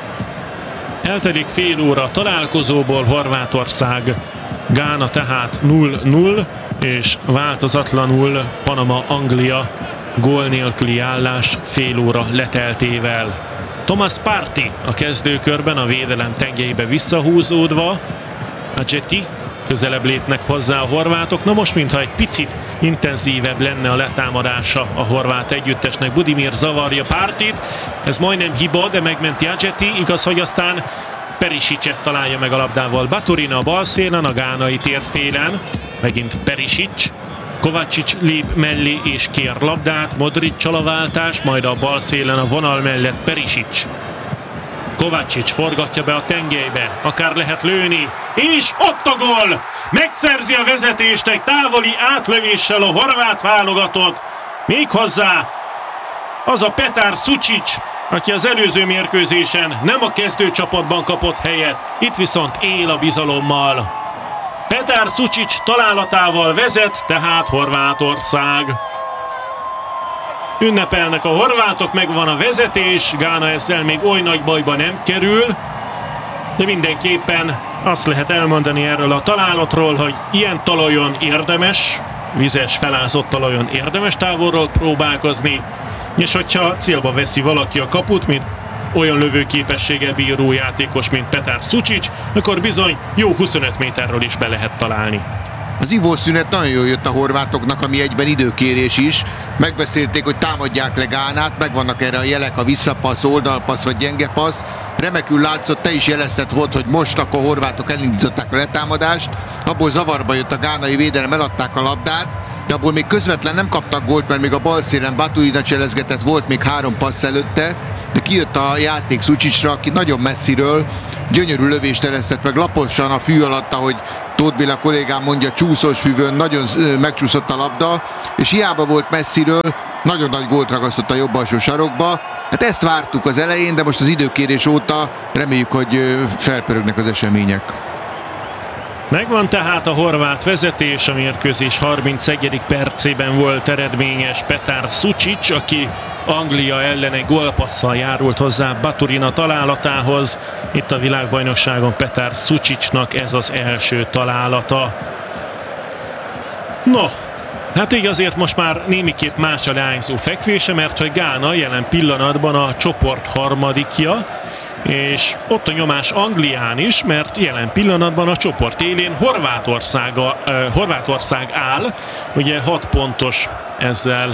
Speaker 1: Eltelik fél óra találkozóból, Horvátország, Gána tehát 0-0, és változatlanul Panama-Anglia gól nélküli állás fél óra leteltével. Thomas Partey a kezdőkörben, a védelem tengelybe visszahúzódva. Adjeti közelebb lépnek hozzá a horvátok. Na most, mintha egy picit intenzívebb lenne a letámadása a horvát együttesnek. Budimir zavarja Parteyt, ez majdnem hiba, de megmenti Adjeti. Igaz, hogy aztán Perisicet találja meg a labdával. Baturina a bal szélen, a gánai térfélen. Megint Perisic. Kovacic lép mellé és kér labdát, Modric a váltás, majd a bal szélen a vonal mellett Perisic. Kovacic forgatja be a tengelybe, akár lehet lőni, és ott a gól! Megszerzi a vezetést egy távoli átlövéssel a horvát válogatott, méghozzá az a Petar Sučić, aki az előző mérkőzésen nem a kezdőcsapatban kapott helyet, itt viszont él a bizalommal. Petar Sučić találatával vezet, tehát Horvátország. Ünnepelnek a horvátok, megvan a vezetés, Gána ezzel még oly nagy bajba nem kerül, de mindenképpen azt lehet elmondani erről a találatról, hogy ilyen talajon érdemes, vizes, felázott talajon érdemes távolról próbálkozni, és hogyha célba veszi valaki a kaput, mint olyan lövőképességgel bíró játékos, mint Petar Sučić, akkor bizony jó 25 méterről is be lehet találni.
Speaker 2: Az ivószünet nagyon jól jött a horvátoknak, ami egyben időkérés is. Megbeszélték, hogy támadják le Gánát, megvannak erre a jelek, a visszapassz, oldalpassz vagy gyenge passz. Remekül látszott, te is jelezted volt, hogy most akkor a horvátok elindították a letámadást. Abból zavarba jött a gánai védelem, eladták a labdát, de abból még közvetlen nem kaptak gólt, mert még a bal szélen Baturina cselezgetett, volt még 3 passz előtte, de kijött a játék Sučićra, aki nagyon messziről gyönyörű lövést eresztett meg laposan a fű alatt, ahogy Tóth Béla kollégám mondja, csúszós füvön, nagyon megcsúszott a labda, és hiába volt messziről, nagyon nagy gólt ragasztott a jobb alsó sarokba. Hát ezt vártuk az elején, de most az időkérés óta reméljük, hogy felpörögnek az események.
Speaker 1: Megvan tehát a horvát vezetés, a mérkőzés 31. percében volt eredményes Petar Sučić, aki Anglia ellen egy gólpasszal járult hozzá Baturina találatához. Itt a világbajnokságon Petar Sučićnak ez az első találata. No, hát így azért most már némiképp más a leányzó fekvése, mert hogy Gána jelen pillanatban a csoport harmadikja, és ott a nyomás Anglián is, mert jelen pillanatban a csoport élén Horvátország áll, ugye 6 pontos ezzel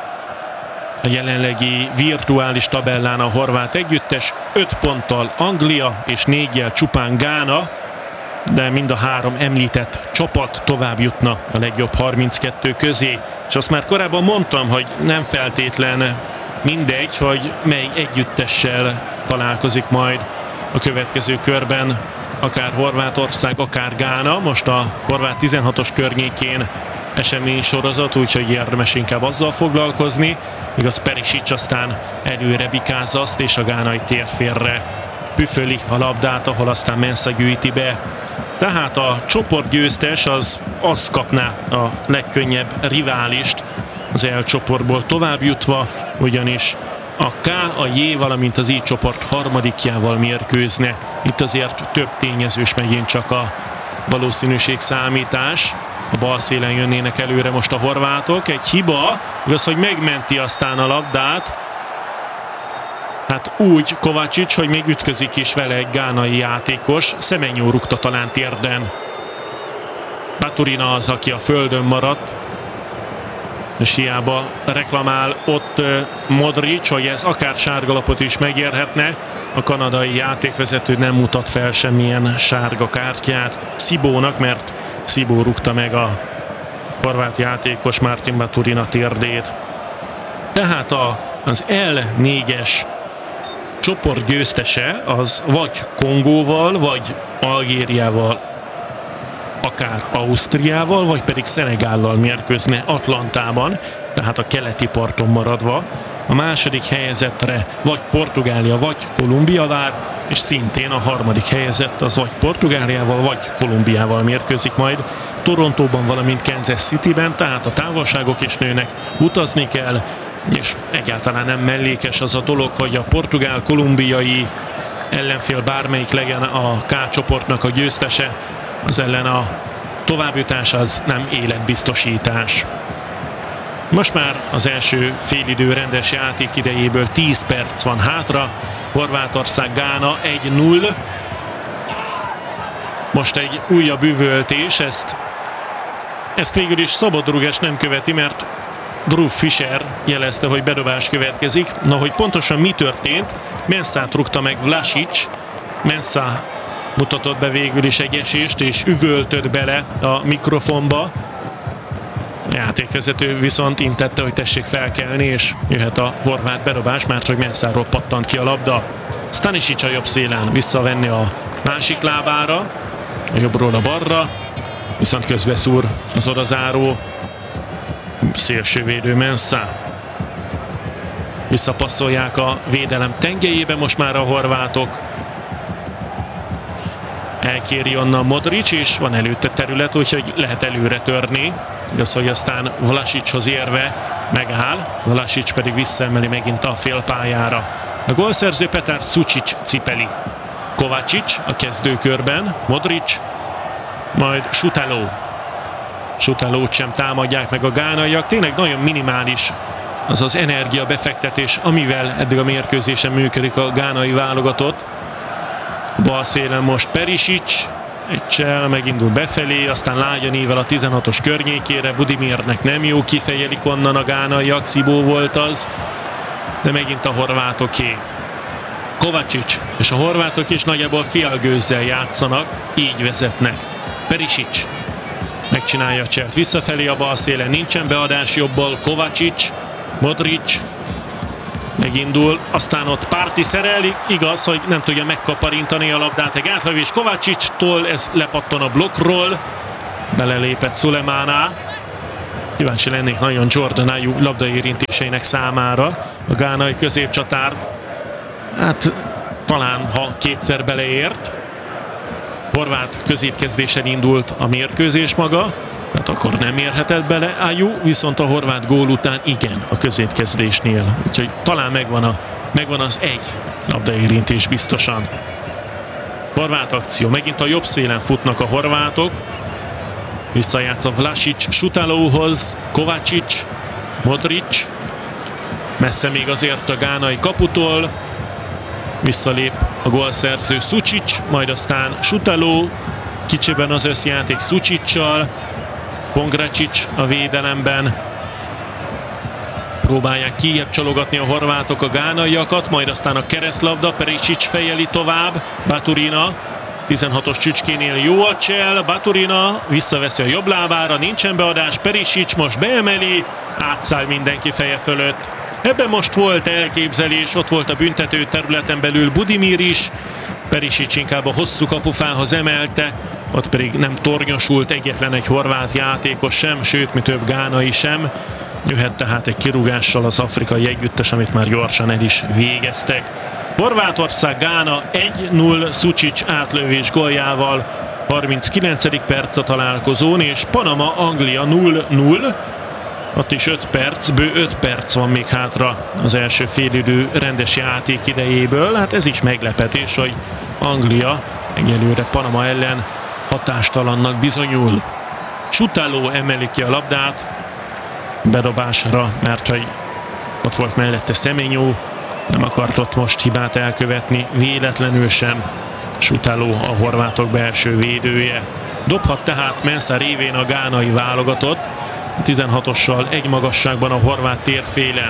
Speaker 1: a jelenlegi virtuális tabellán a horvát együttes, 5 ponttal Anglia és 4-jel csupán Gána, de mind a 3 említett csapat tovább jutna a legjobb 32 közé. És azt már korábban mondtam, hogy nem feltétlen mindegy, hogy mely együttessel találkozik majd a következő körben, akár Horvátország, akár Gána. Most a horvát 16-os környékén esemény sorozat, úgyhogy érdemes inkább azzal foglalkozni. Igaz, Perisic aztán előre bikáz azt, és a gánai térfélre püföli a labdát, ahol aztán Mensah gyűjti be. Tehát a csoportgyőztes az kapná a legkönnyebb riválist az E csoportból tovább jutva, ugyanis a K, a J, valamint az I csoport harmadikjával mérkőzne. Itt azért több tényezős megint csak a valószínűség számítás. A bal szélen jönnének előre most a horvátok. Egy hiba, igaz, hogy megmenti aztán a labdát. Hát úgy Kovačić, hogy még ütközik is vele egy gánai játékos. Semenyo rúgta talán térden. Baturina az, aki a földön maradt. És hiába reklamál ott Modrić, hogy ez akár sárgalapot is megérhetne. A kanadai játékvezető nem mutat fel semmilyen sárga kártyát Szibónak, mert Szibó rúgta meg a horvát játékos Martin Baturina térdét. Tehát az L4-es csoport győztese az vagy Kongóval, vagy Algériával, akár Ausztriával, vagy pedig Szenegállal mérkőzne Atlantában, tehát a keleti parton maradva. A második helyezettre vagy Portugália, vagy Kolumbia vár, és szintén a harmadik helyezett az vagy Portugáliával, vagy Kolumbiával mérkőzik majd Torontóban, valamint Kansas Cityben, tehát a távolságok is nőnek, utazni kell, és egyáltalán nem mellékes az a dolog, hogy a portugál-kolumbiai ellenfél bármelyik legyen a K csoportnak a győztese, az ellen a továbbjutás az nem életbiztosítás. Most már az első félidő rendes játék idejéből 10 perc van hátra. Horvátország Gána 1-0. Most egy újabb üvöltés, ezt végül is szabadrúgás nem követi, mert Drew Fisher jelezte, hogy bedobás következik. Na, hogy pontosan mi történt, Mensah rúgta meg Vlasić. Mensah mutatott be végül is egy esést, és üvöltött bele a mikrofonba. A játékvezető viszont intette, hogy tessék felkelni, és jöhet a horvát bedobás, mert hogy Mensahról pattant ki a labda. Stanisic a jobb szélen visszavenni a másik lábára, a jobbról a balra, viszont közbeszúr az odazáró szélsővédő Mensah. Visszapasszolják a védelem tengelyébe most már a horvátok. Elkéri onnan Modrić, és van előtte terület, úgyhogy lehet előre törni. Igaz, hogy aztán Vlasićhoz érve megáll, Vlasić pedig visszaemeli megint a félpályára. A gólszerző Petar Sučić cipeli. Kovačić a kezdőkörben, Modrić, majd Šutalót sem támadják meg a gánaiak. Tényleg nagyon minimális az az energia befektetés, amivel eddig a mérkőzésen működik a gánai válogatott. Bal szélen most Perisic, egy csel, megindul befelé, aztán lágyan ível a 16-os környékére, Budimirnek nem jó, kifejelik onnan a gánaiak, Szibó volt az, de megint a horvátoké. Kovačić és a horvátok is nagyjából fialgőzzel játszanak, így vezetnek. Perisic megcsinálja a cselt visszafelé a bal szélen, nincsen beadás jobbal, Kovačić, Modric megindul, aztán ott Párti szerel, igaz, hogy nem tudja megkaparintani a labdát, egy átlövés Kovačić-tól, ez lepattan a blokkról, belelépett Sulemana. Kíváncsi lennék nagyon Jordan Ayew labdaérintéseinek számára. A gánai középcsatár, hát talán ha kétszer beleért. Horvát középkezdésen indult a mérkőzés maga, tehát akkor nem érhetett bele Ayew, viszont a horvát gól után igen, a középkezdésnél. Úgyhogy talán megvan az egy labdaérintés biztosan. Horvát akció, megint a jobb szélen futnak a horvátok. Visszajátsz a Vlasic Sutalóhoz, Kovačić, Modric. Messze még azért a gánai kaputól. Visszalép a gólszerző Sučić, majd aztán Sutaló, kicsiben az összjáték Sučićsal, Pongračić a védelemben. Próbálják kijebb csalogatni a horvátok a gánaiakat, majd aztán a keresztlabda, Perisic fejeli tovább, Baturina 16-os csücskénél jó a csel, Baturina visszaveszi a jobb lábára, nincsen beadás, Perisic most beemeli, átszáll mindenki feje fölött. Ebben most volt elképzelés, ott volt a büntető területen belül Budimir is, Perisic inkább a hosszú kapufához emelte, ott pedig nem tornyosult egyetlen egy horvát játékos sem, sőt, mi több gánai sem. Jöhet tehát egy kirúgással az afrikai együttes, amit már gyorsan el is végeztek. Horvátország Gána 1-0 Sučić átlövés góljával 39. perc a találkozón, és Panama Anglia 0-0. Ott is 5 perc van még hátra az első félidő rendes játék idejéből. Hát ez is meglepetés, hogy Anglia egyelőre Panama ellen hatástalannak bizonyul. Sutaló emeli ki a labdát bedobásra, mert hogy ott volt mellette Semenyo, nem akart ott most hibát elkövetni, véletlenül sem. Sutaló a horvátok belső védője. Dobhat tehát Mensah révén a gánai válogatott, 16-ossal egy magasságban a horvát térfélen.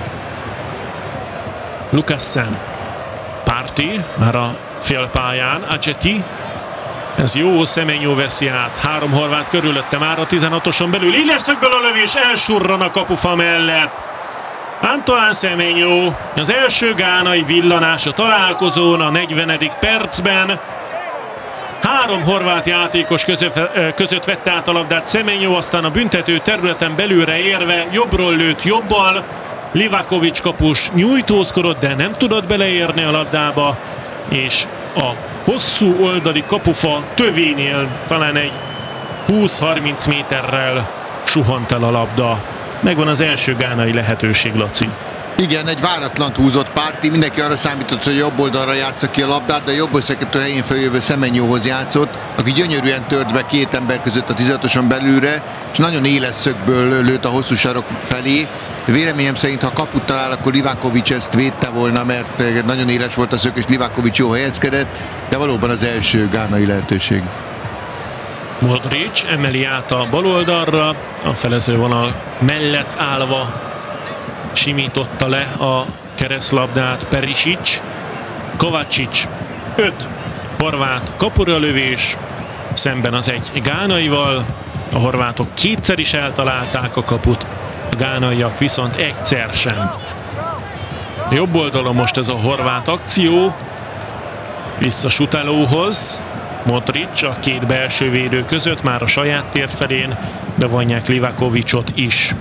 Speaker 1: Lukassen, Párti már a félpályán, Ajeti, ez jó, Semenyo veszi át, 3 horvát körülötte már a 16-oson belül, így lesz egyből a lövés, elsurran a kapufa mellett. Antoine Semenyo, az első gánai villanás a találkozón a 40. percben. 3 horvát játékos között vette át a labdát Semenyo, aztán a büntető területen belülre érve jobbról lőtt jobbal. Livakovic kapus nyújtózkodott, de nem tudott beleérni a labdába, és a hosszú oldali kapufa tövénél talán egy 20-30 méterrel suhant el a labda. Megvan az első gánai lehetőség, Laci.
Speaker 2: Igen, egy váratlant húzott Párti, mindenki arra számított, hogy jobb oldalra játsza ki a labdát, de a jobb összekötő helyén följövő Semenyóhoz játszott, aki gyönyörűen tört be 2 ember között a 16-oson belülre, és nagyon éles szögből lőtt a hosszú sarok felé. Véleményem szerint, ha kaput talál, akkor Livakovic ezt védte volna, mert nagyon éles volt a szög, és Livakovic jó helyezkedett, de valóban az első gánai lehetőség.
Speaker 1: Modric emeli át a bal oldalra, a felezővonal mellett állva simította le a keresztlabdát Perisic. Kovačić 5 horvát kapura lövés, szemben az egy gánaival. A horvátok kétszer is eltalálták a kaput, a gánaiak viszont egyszer sem. A jobb oldalon most ez a horvát akció, vissza Sutalóhoz. Modric a 2 belső védő között, már a saját tér felén bevonják Livakovicot is.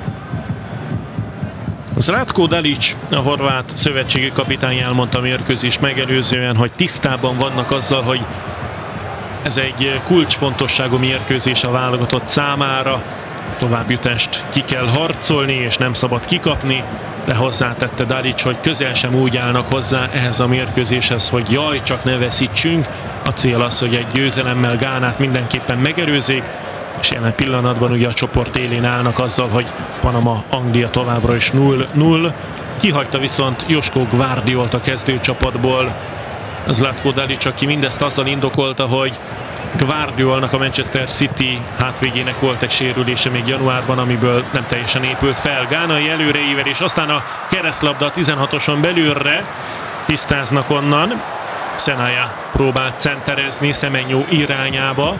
Speaker 1: Zlatko Dalic, a horvát szövetségi kapitány elmondta mérkőzés megelőzően, hogy tisztában vannak azzal, hogy ez egy kulcsfontosságú mérkőzés a válogatott számára. Továbbjutást ki kell harcolni, és nem szabad kikapni, de hozzátette Dalic, hogy közel sem úgy állnak hozzá ehhez a mérkőzéshez, hogy jaj, csak ne veszítsünk. A cél az, hogy egy győzelemmel Gánát mindenképpen megelőzzék, és jelen pillanatban ugye a csoport élén állnak azzal, hogy Panama Anglia továbbra is 0-0. Kihagyta viszont Josko Gvardiolt a kezdőcsapatból. Zlatko Dalic, aki mindezt azzal indokolta, hogy Guardiolnak, a Manchester City hátvégének volt egy sérülése még januárban, amiből nem teljesen épült fel. Gánai előreívelés, aztán a keresztlabda a 16-oson belülre, tisztáznak onnan. Senaya próbált centerezni Semenyo irányába.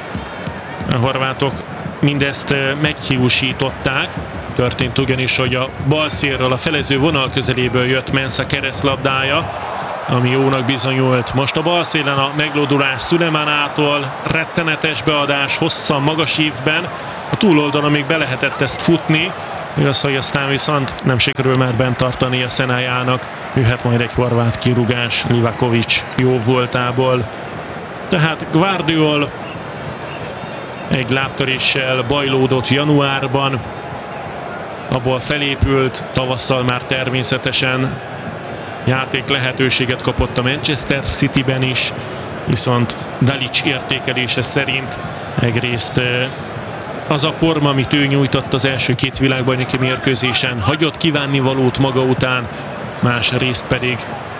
Speaker 1: A horvátok mindezt meghiúsították. Történt ugyanis, hogy a bal szélről, a felező vonal közeléből jött Mensah keresztlabdája, ami jónak bizonyult. Most a bal szélen a meglódulás Sulemanától, rettenetes beadás hosszan, magas ívben. A túloldalon még be lehetett ezt futni, igaz, hogy aztán viszont nem sikerül már bent tartani a Senayának. Jöhet majd egy horvát kirúgás Livakovic jó voltából. Tehát Guardiol egy lábtöréssel bajlódott januárban, abból felépült, tavasszal már természetesen játék lehetőséget kapott a Manchester Cityben is, viszont Dalic értékelése szerint egyrészt az a forma, amit ő nyújtott az első két világbajnoki mérkőzésen, hagyott kívánnivalót maga után, másrészt pedig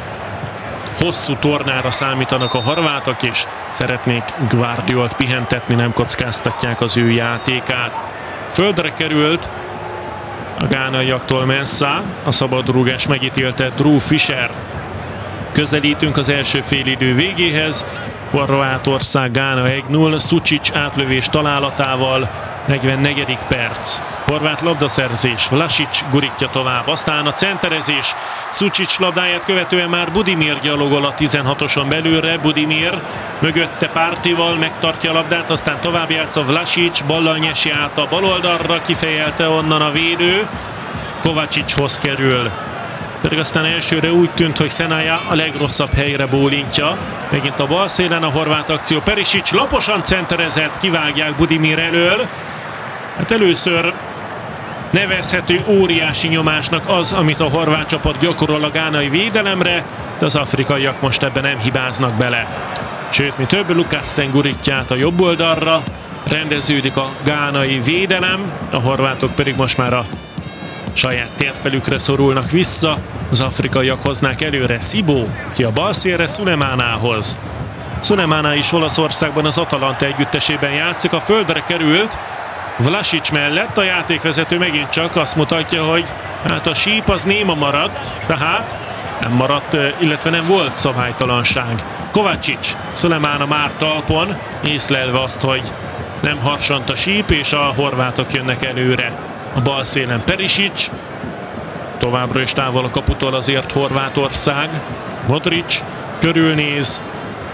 Speaker 1: hosszú tornára számítanak a horvátok, és szeretnék Guardiolt pihentetni, nem kockáztatják az ő játékát. Földre került a gánaiaktól Mensah, a szabadrúgás megítélte Drew Fisher. Közelítünk az első félidő végéhez. Horvátország Gána 1-0, Sučić átlövés találatával, 44. perc. Horvát labdaszerzés, Vlasic gurítja tovább, aztán a centerezés, Sučić labdáját követően már Budimir gyalogol a 16-oson belülre, Budimir mögötte Pártival megtartja a labdát, aztán tovább játsza Vlasic, ballal nyesi át a baloldalra, kifejelte onnan a védő, Kovacsichoz kerül. Pedig aztán elsőre úgy tűnt, hogy Senaya a legrosszabb helyre bólintja. Megint a bal szélen a horvát akció. Perisic laposan centerezett, kivágják Budimir elől. Hát először nevezhető óriási nyomásnak az, amit a horvát csapat gyakorol a gánai védelemre, de az afrikaiak most ebben nem hibáznak bele. Sőt, mi több, Lukassen gurítja át a jobb oldalra, rendeződik a gánai védelem, a horvátok pedig most már a saját térfelükre szorulnak vissza, az afrikaiak hoznák előre Szibó, ki a bal szélre Sulemanához. Sulemana is Olaszországban az Atalanta együttesében játszik, a földre került Vlasic mellett, a játékvezető megint csak azt mutatja, hogy hát a síp az néma maradt, tehát nem maradt, illetve nem volt szabálytalanság. Kovacic, Sulemana már talpon, észlelve azt, hogy nem harsant a síp, és a horvátok jönnek előre. A bal szélen Perisic, továbbra is távol a kaputól azért Horvátország. Modric körülnéz,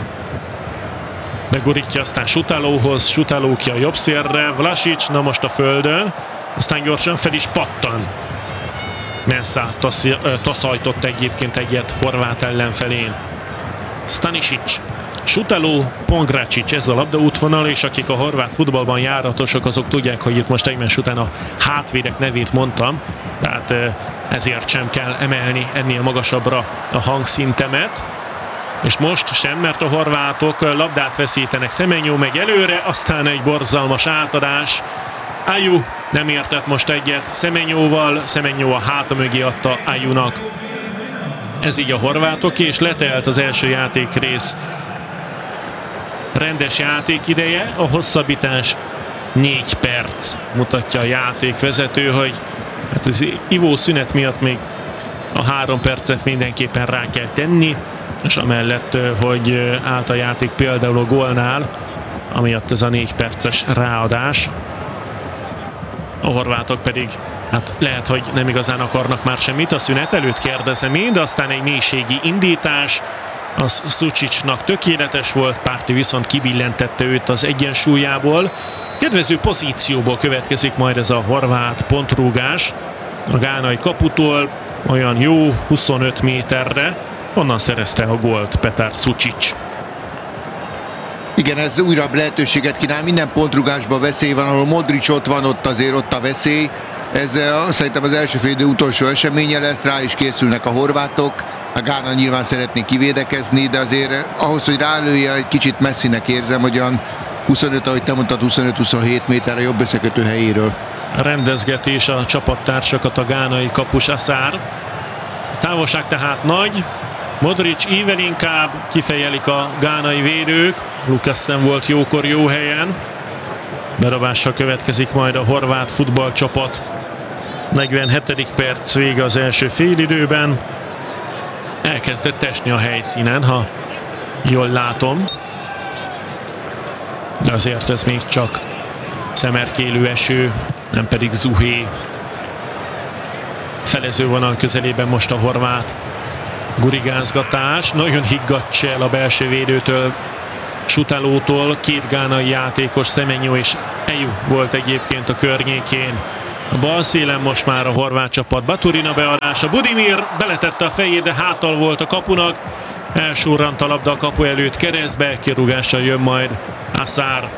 Speaker 1: begurítja aztán Sutalóhoz, Sutaló ki a jobb szélre, Vlasic, na most a földön, aztán gyorsan fel is pattan. Mensah taszajtott egyébként egyet horvát ellenfelén. Stanisic, Sutaló, Pongracic, ez a labdaútvonal, és akik a horvát futballban járatosok, azok tudják, hogy itt most egymás után a hátvédek nevét mondtam, tehát ezért sem kell emelni ennél magasabbra a hangszintemet. És most sem, mert a horvátok labdát veszítenek, Semenyo megy előre, aztán egy borzalmas átadás. Ayew nem értett most egyet Semenyóval, Semenyo a háta mögé adta Ayewnak. Ez így a horvátok, és letelt az első játékrész rendes játékideje, a hosszabbítás 4 perc, mutatja a játékvezető, hogy hát az ivószünet miatt még a 3 percet mindenképpen rá kell tenni, és amellett, hogy állt a játék például a gólnál, amiatt ez a 4 perces ráadás. A horvátok pedig hát lehet, hogy nem igazán akarnak már semmit a szünet előtt, kérdezem én, de aztán egy mélységi indítás, az Sučićnak tökéletes volt, Párti viszont kibillentette őt az egyensúlyából. Kedvező pozícióból következik majd ez a horvát pontrúgás a gánai kaputól, olyan jó 25 méterre, onnan szerezte a gólt Petar Sučić.
Speaker 2: Igen, ez újabb lehetőséget kínál, minden pontrugásban veszély van, ahol Modric ott van, ott azért ott a veszély. Ez szerintem az első félidő utolsó eseménye lesz, rá is készülnek a horvátok. A Gána nyilván szeretné kivédekezni, de azért ahhoz, hogy rálője, egy kicsit messzinek érzem, hogy olyan 25, ahogy te mondtad, 25-27 méterre jobb összekötő helyéről.
Speaker 1: Rendezgetés a csapattársakat a gánai kapus Asár. A távolság tehát nagy, Modric ível inkább, kifejelik a gánai védők. Lukassen volt jókor jó helyen. Bedobással következik majd a horvát futballcsapat. 47. perc vége az első félidőben. Elkezdett esni a helyszínen, ha jól látom. De azért ez még csak szemerkélő eső, nem pedig zuhé. Felezővonal közelében most a horvát gurigázgatás. Nagyon higgadt csel a belső védőtől, Sutálótól. Két gánai játékos, Semenyo és Eju volt egyébként a környékén. A bal szélen most már a horvát csapat. Baturina beadása. Budimir beletette a fejét, de háttal volt a kapunak. Elsurrant a labda a kapu előtt keresztbe, kirúgással jön majd Asár.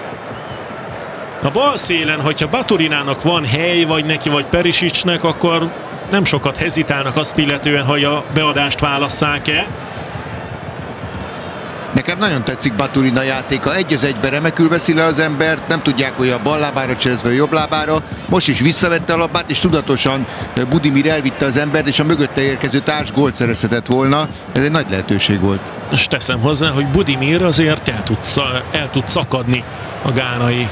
Speaker 1: A bal szélen, hogyha Baturinának van hely, vagy neki, vagy Perisicsnek, akkor nem sokat hezitálnak azt illetően, hogy a beadást válasszák-e.
Speaker 2: Nekem nagyon tetszik Baturina játéka, egy az egyben remekül veszi le az embert, nem tudják, hogy a bal lábára cserezve a jobb lábára, most is visszavette a labát, és tudatosan Budimir elvitte az embert, és a mögötte érkező társ gólt szerezhetett volna, ez egy nagy lehetőség volt.
Speaker 1: És teszem hozzá, hogy Budimir azért el tud szakadni a gánai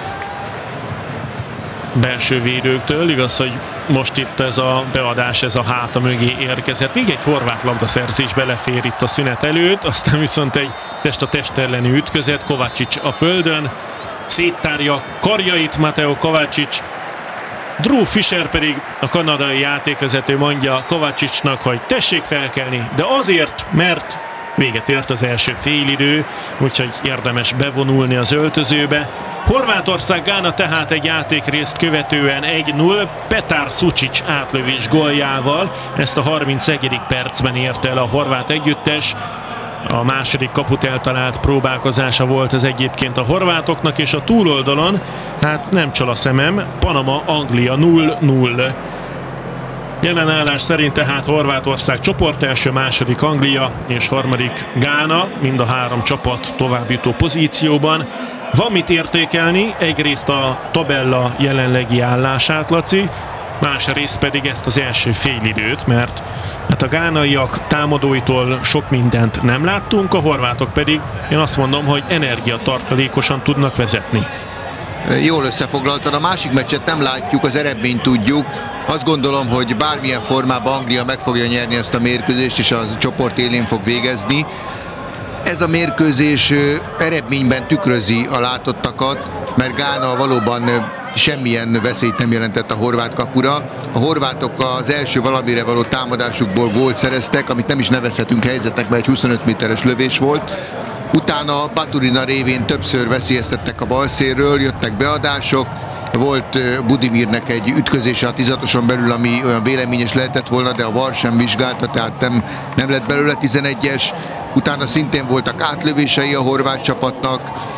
Speaker 1: belső védőktől, igaz, hogy most itt ez a beadás, ez a háta mögé érkezett. Még egy horvát labdaszerzés belefér itt a szünet előtt, aztán viszont egy test-a-test elleni ütközet, Kovacic a földön, széttárja karjait Mateo Kovacic, Drew Fisher pedig a kanadai játékvezető mondja Kovacicnak, hogy tessék felkelni, de azért, mert véget ért az első félidő, úgyhogy érdemes bevonulni az öltözőbe. Horvátország-Gána tehát egy játékrészt követően 1-0 Petar Sučić átlövés góljával. Ezt a 31. percben érte el a horvát együttes. A második kaput eltalált próbálkozása volt ez egyébként a horvátoknak, és a túloldalon, hát nem csal a szemem, Panama-Anglia 0-0. Jelenállás szerint tehát Horvátország csoport első, második Anglia és harmadik Gána, mind a három csapat továbbjutó pozícióban. Van mit értékelni, egyrészt a tabella jelenlegi állását, Laci, másrészt pedig ezt az első félidőt, mert hát a gánaiak támadóitól sok mindent nem láttunk, a horvátok pedig én azt mondom, hogy energiatartalékosan tudnak vezetni.
Speaker 2: Jól összefoglaltad, a másik meccset nem látjuk, az eredményt tudjuk. Azt gondolom, hogy bármilyen formában Anglia meg fogja nyerni ezt a mérkőzést, és a csoport élén fog végezni. Ez a mérkőzés eredményben tükrözi a látottakat, mert Gána valóban semmilyen veszélyt nem jelentett a horvát kapura. A horvátok az első valamire való támadásukból gólt szereztek, amit nem is nevezhetünk helyzetnek, mert egy 25 méteres lövés volt. Utána Baturina révén többször veszélyeztettek a balszélről, jöttek beadások, volt Budimirnek egy ütközése a tizatoson belül, ami olyan véleményes lehetett volna, de a VAR sem vizsgálta, tehát nem lett belőle 11-es. Utána szintén voltak átlövései a horvát csapatnak.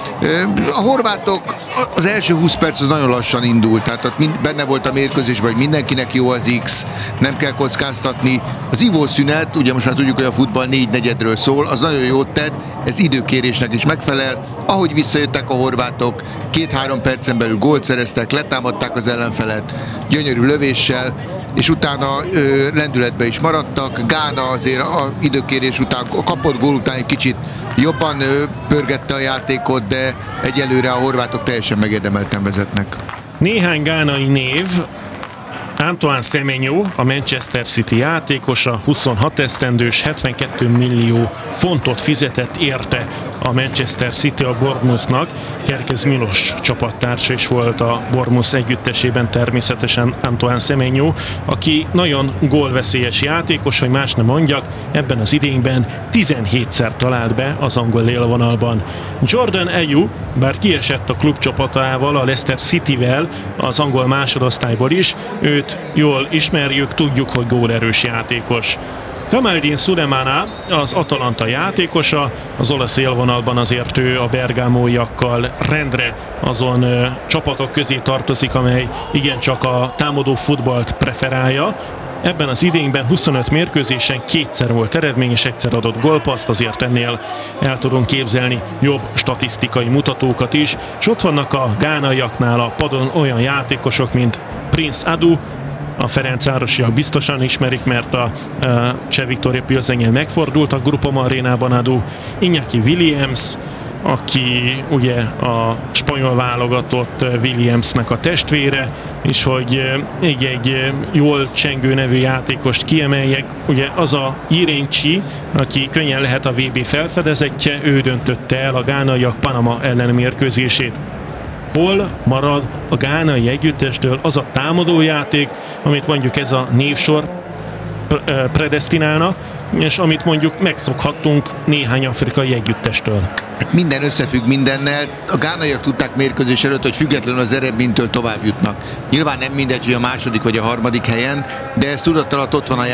Speaker 2: A horvátok az első 20 perc az nagyon lassan indult, tehát ott benne volt a mérkőzésben, hogy mindenkinek jó az X, nem kell kockáztatni. Az ivószünet, ugye most már tudjuk, hogy a futball 4/4-ről szól, az nagyon jót tett, ez időkérésnek is megfelel. Ahogy visszajöttek a horvátok, 2-3 percen belül gólt szereztek, letámadták az ellenfelet gyönyörű lövéssel, és utána lendületbe is maradtak. Gána azért a időkérés után, a kapott gól után egy kicsit jobban pörgette a játékot, de egyelőre a horvátok teljesen megérdemelten vezetnek.
Speaker 1: Néhány gánai név: Antoine Semenyo, a Manchester City játékosa, 26 esztendős, 72 millió fontot fizetett érte a Manchester City a Bournemouthnak. Kerkez Milos csapattársa is volt a Bournemouth együttesében természetesen Antoine Semenyo, aki nagyon gólveszélyes játékos, hogy más nem mondjak, ebben az idényben 17-szer talált be az angol élvonalban. Jordan Ayew, bár kiesett a klubcsapatával, a Leicester Cityvel, az angol másodosztályból is, őt jól ismerjük, tudjuk, hogy gólerős játékos. Kamaldin Sulemana az Atalanta játékosa, az olasz élvonalban azért ő a bergámóiakkal rendre azon csapatok közé tartozik, amely igencsak a támadó futballt preferálja. Ebben az idényben 25 mérkőzésen 2-szer volt eredmény, és 1-szer adott gólpasszt, azért ennél el tudunk képzelni jobb statisztikai mutatókat is. És ott vannak a gánaiaknál a padon olyan játékosok, mint Prince Adu, a Ferencvárosiak biztosan ismerik, mert a Cseh Viktória Pilsennél megfordult a Grupo Arénában adó Iñaki Williams, aki ugye a spanyol válogatott Williamsnek a testvére, és hogy egy jól csengő nevű játékost kiemeljek, ugye az a Iréncsi, aki könnyen lehet a VB felfedezetje, ő döntötte el a gánaiak Panama ellen mérkőzését. Hol marad a gánai együttestől az a támadójáték, amit mondjuk ez a névsor predesztinálna, és amit mondjuk megszokhattunk néhány afrikai együttestől.
Speaker 2: Minden összefügg mindennel. A gánaiak tudták mérkőzés előtt, hogy függetlenül az eredménytől tovább jutnak. Nyilván nem mindegy, hogy a második vagy a harmadik helyen, de ez tudatalatt ott van a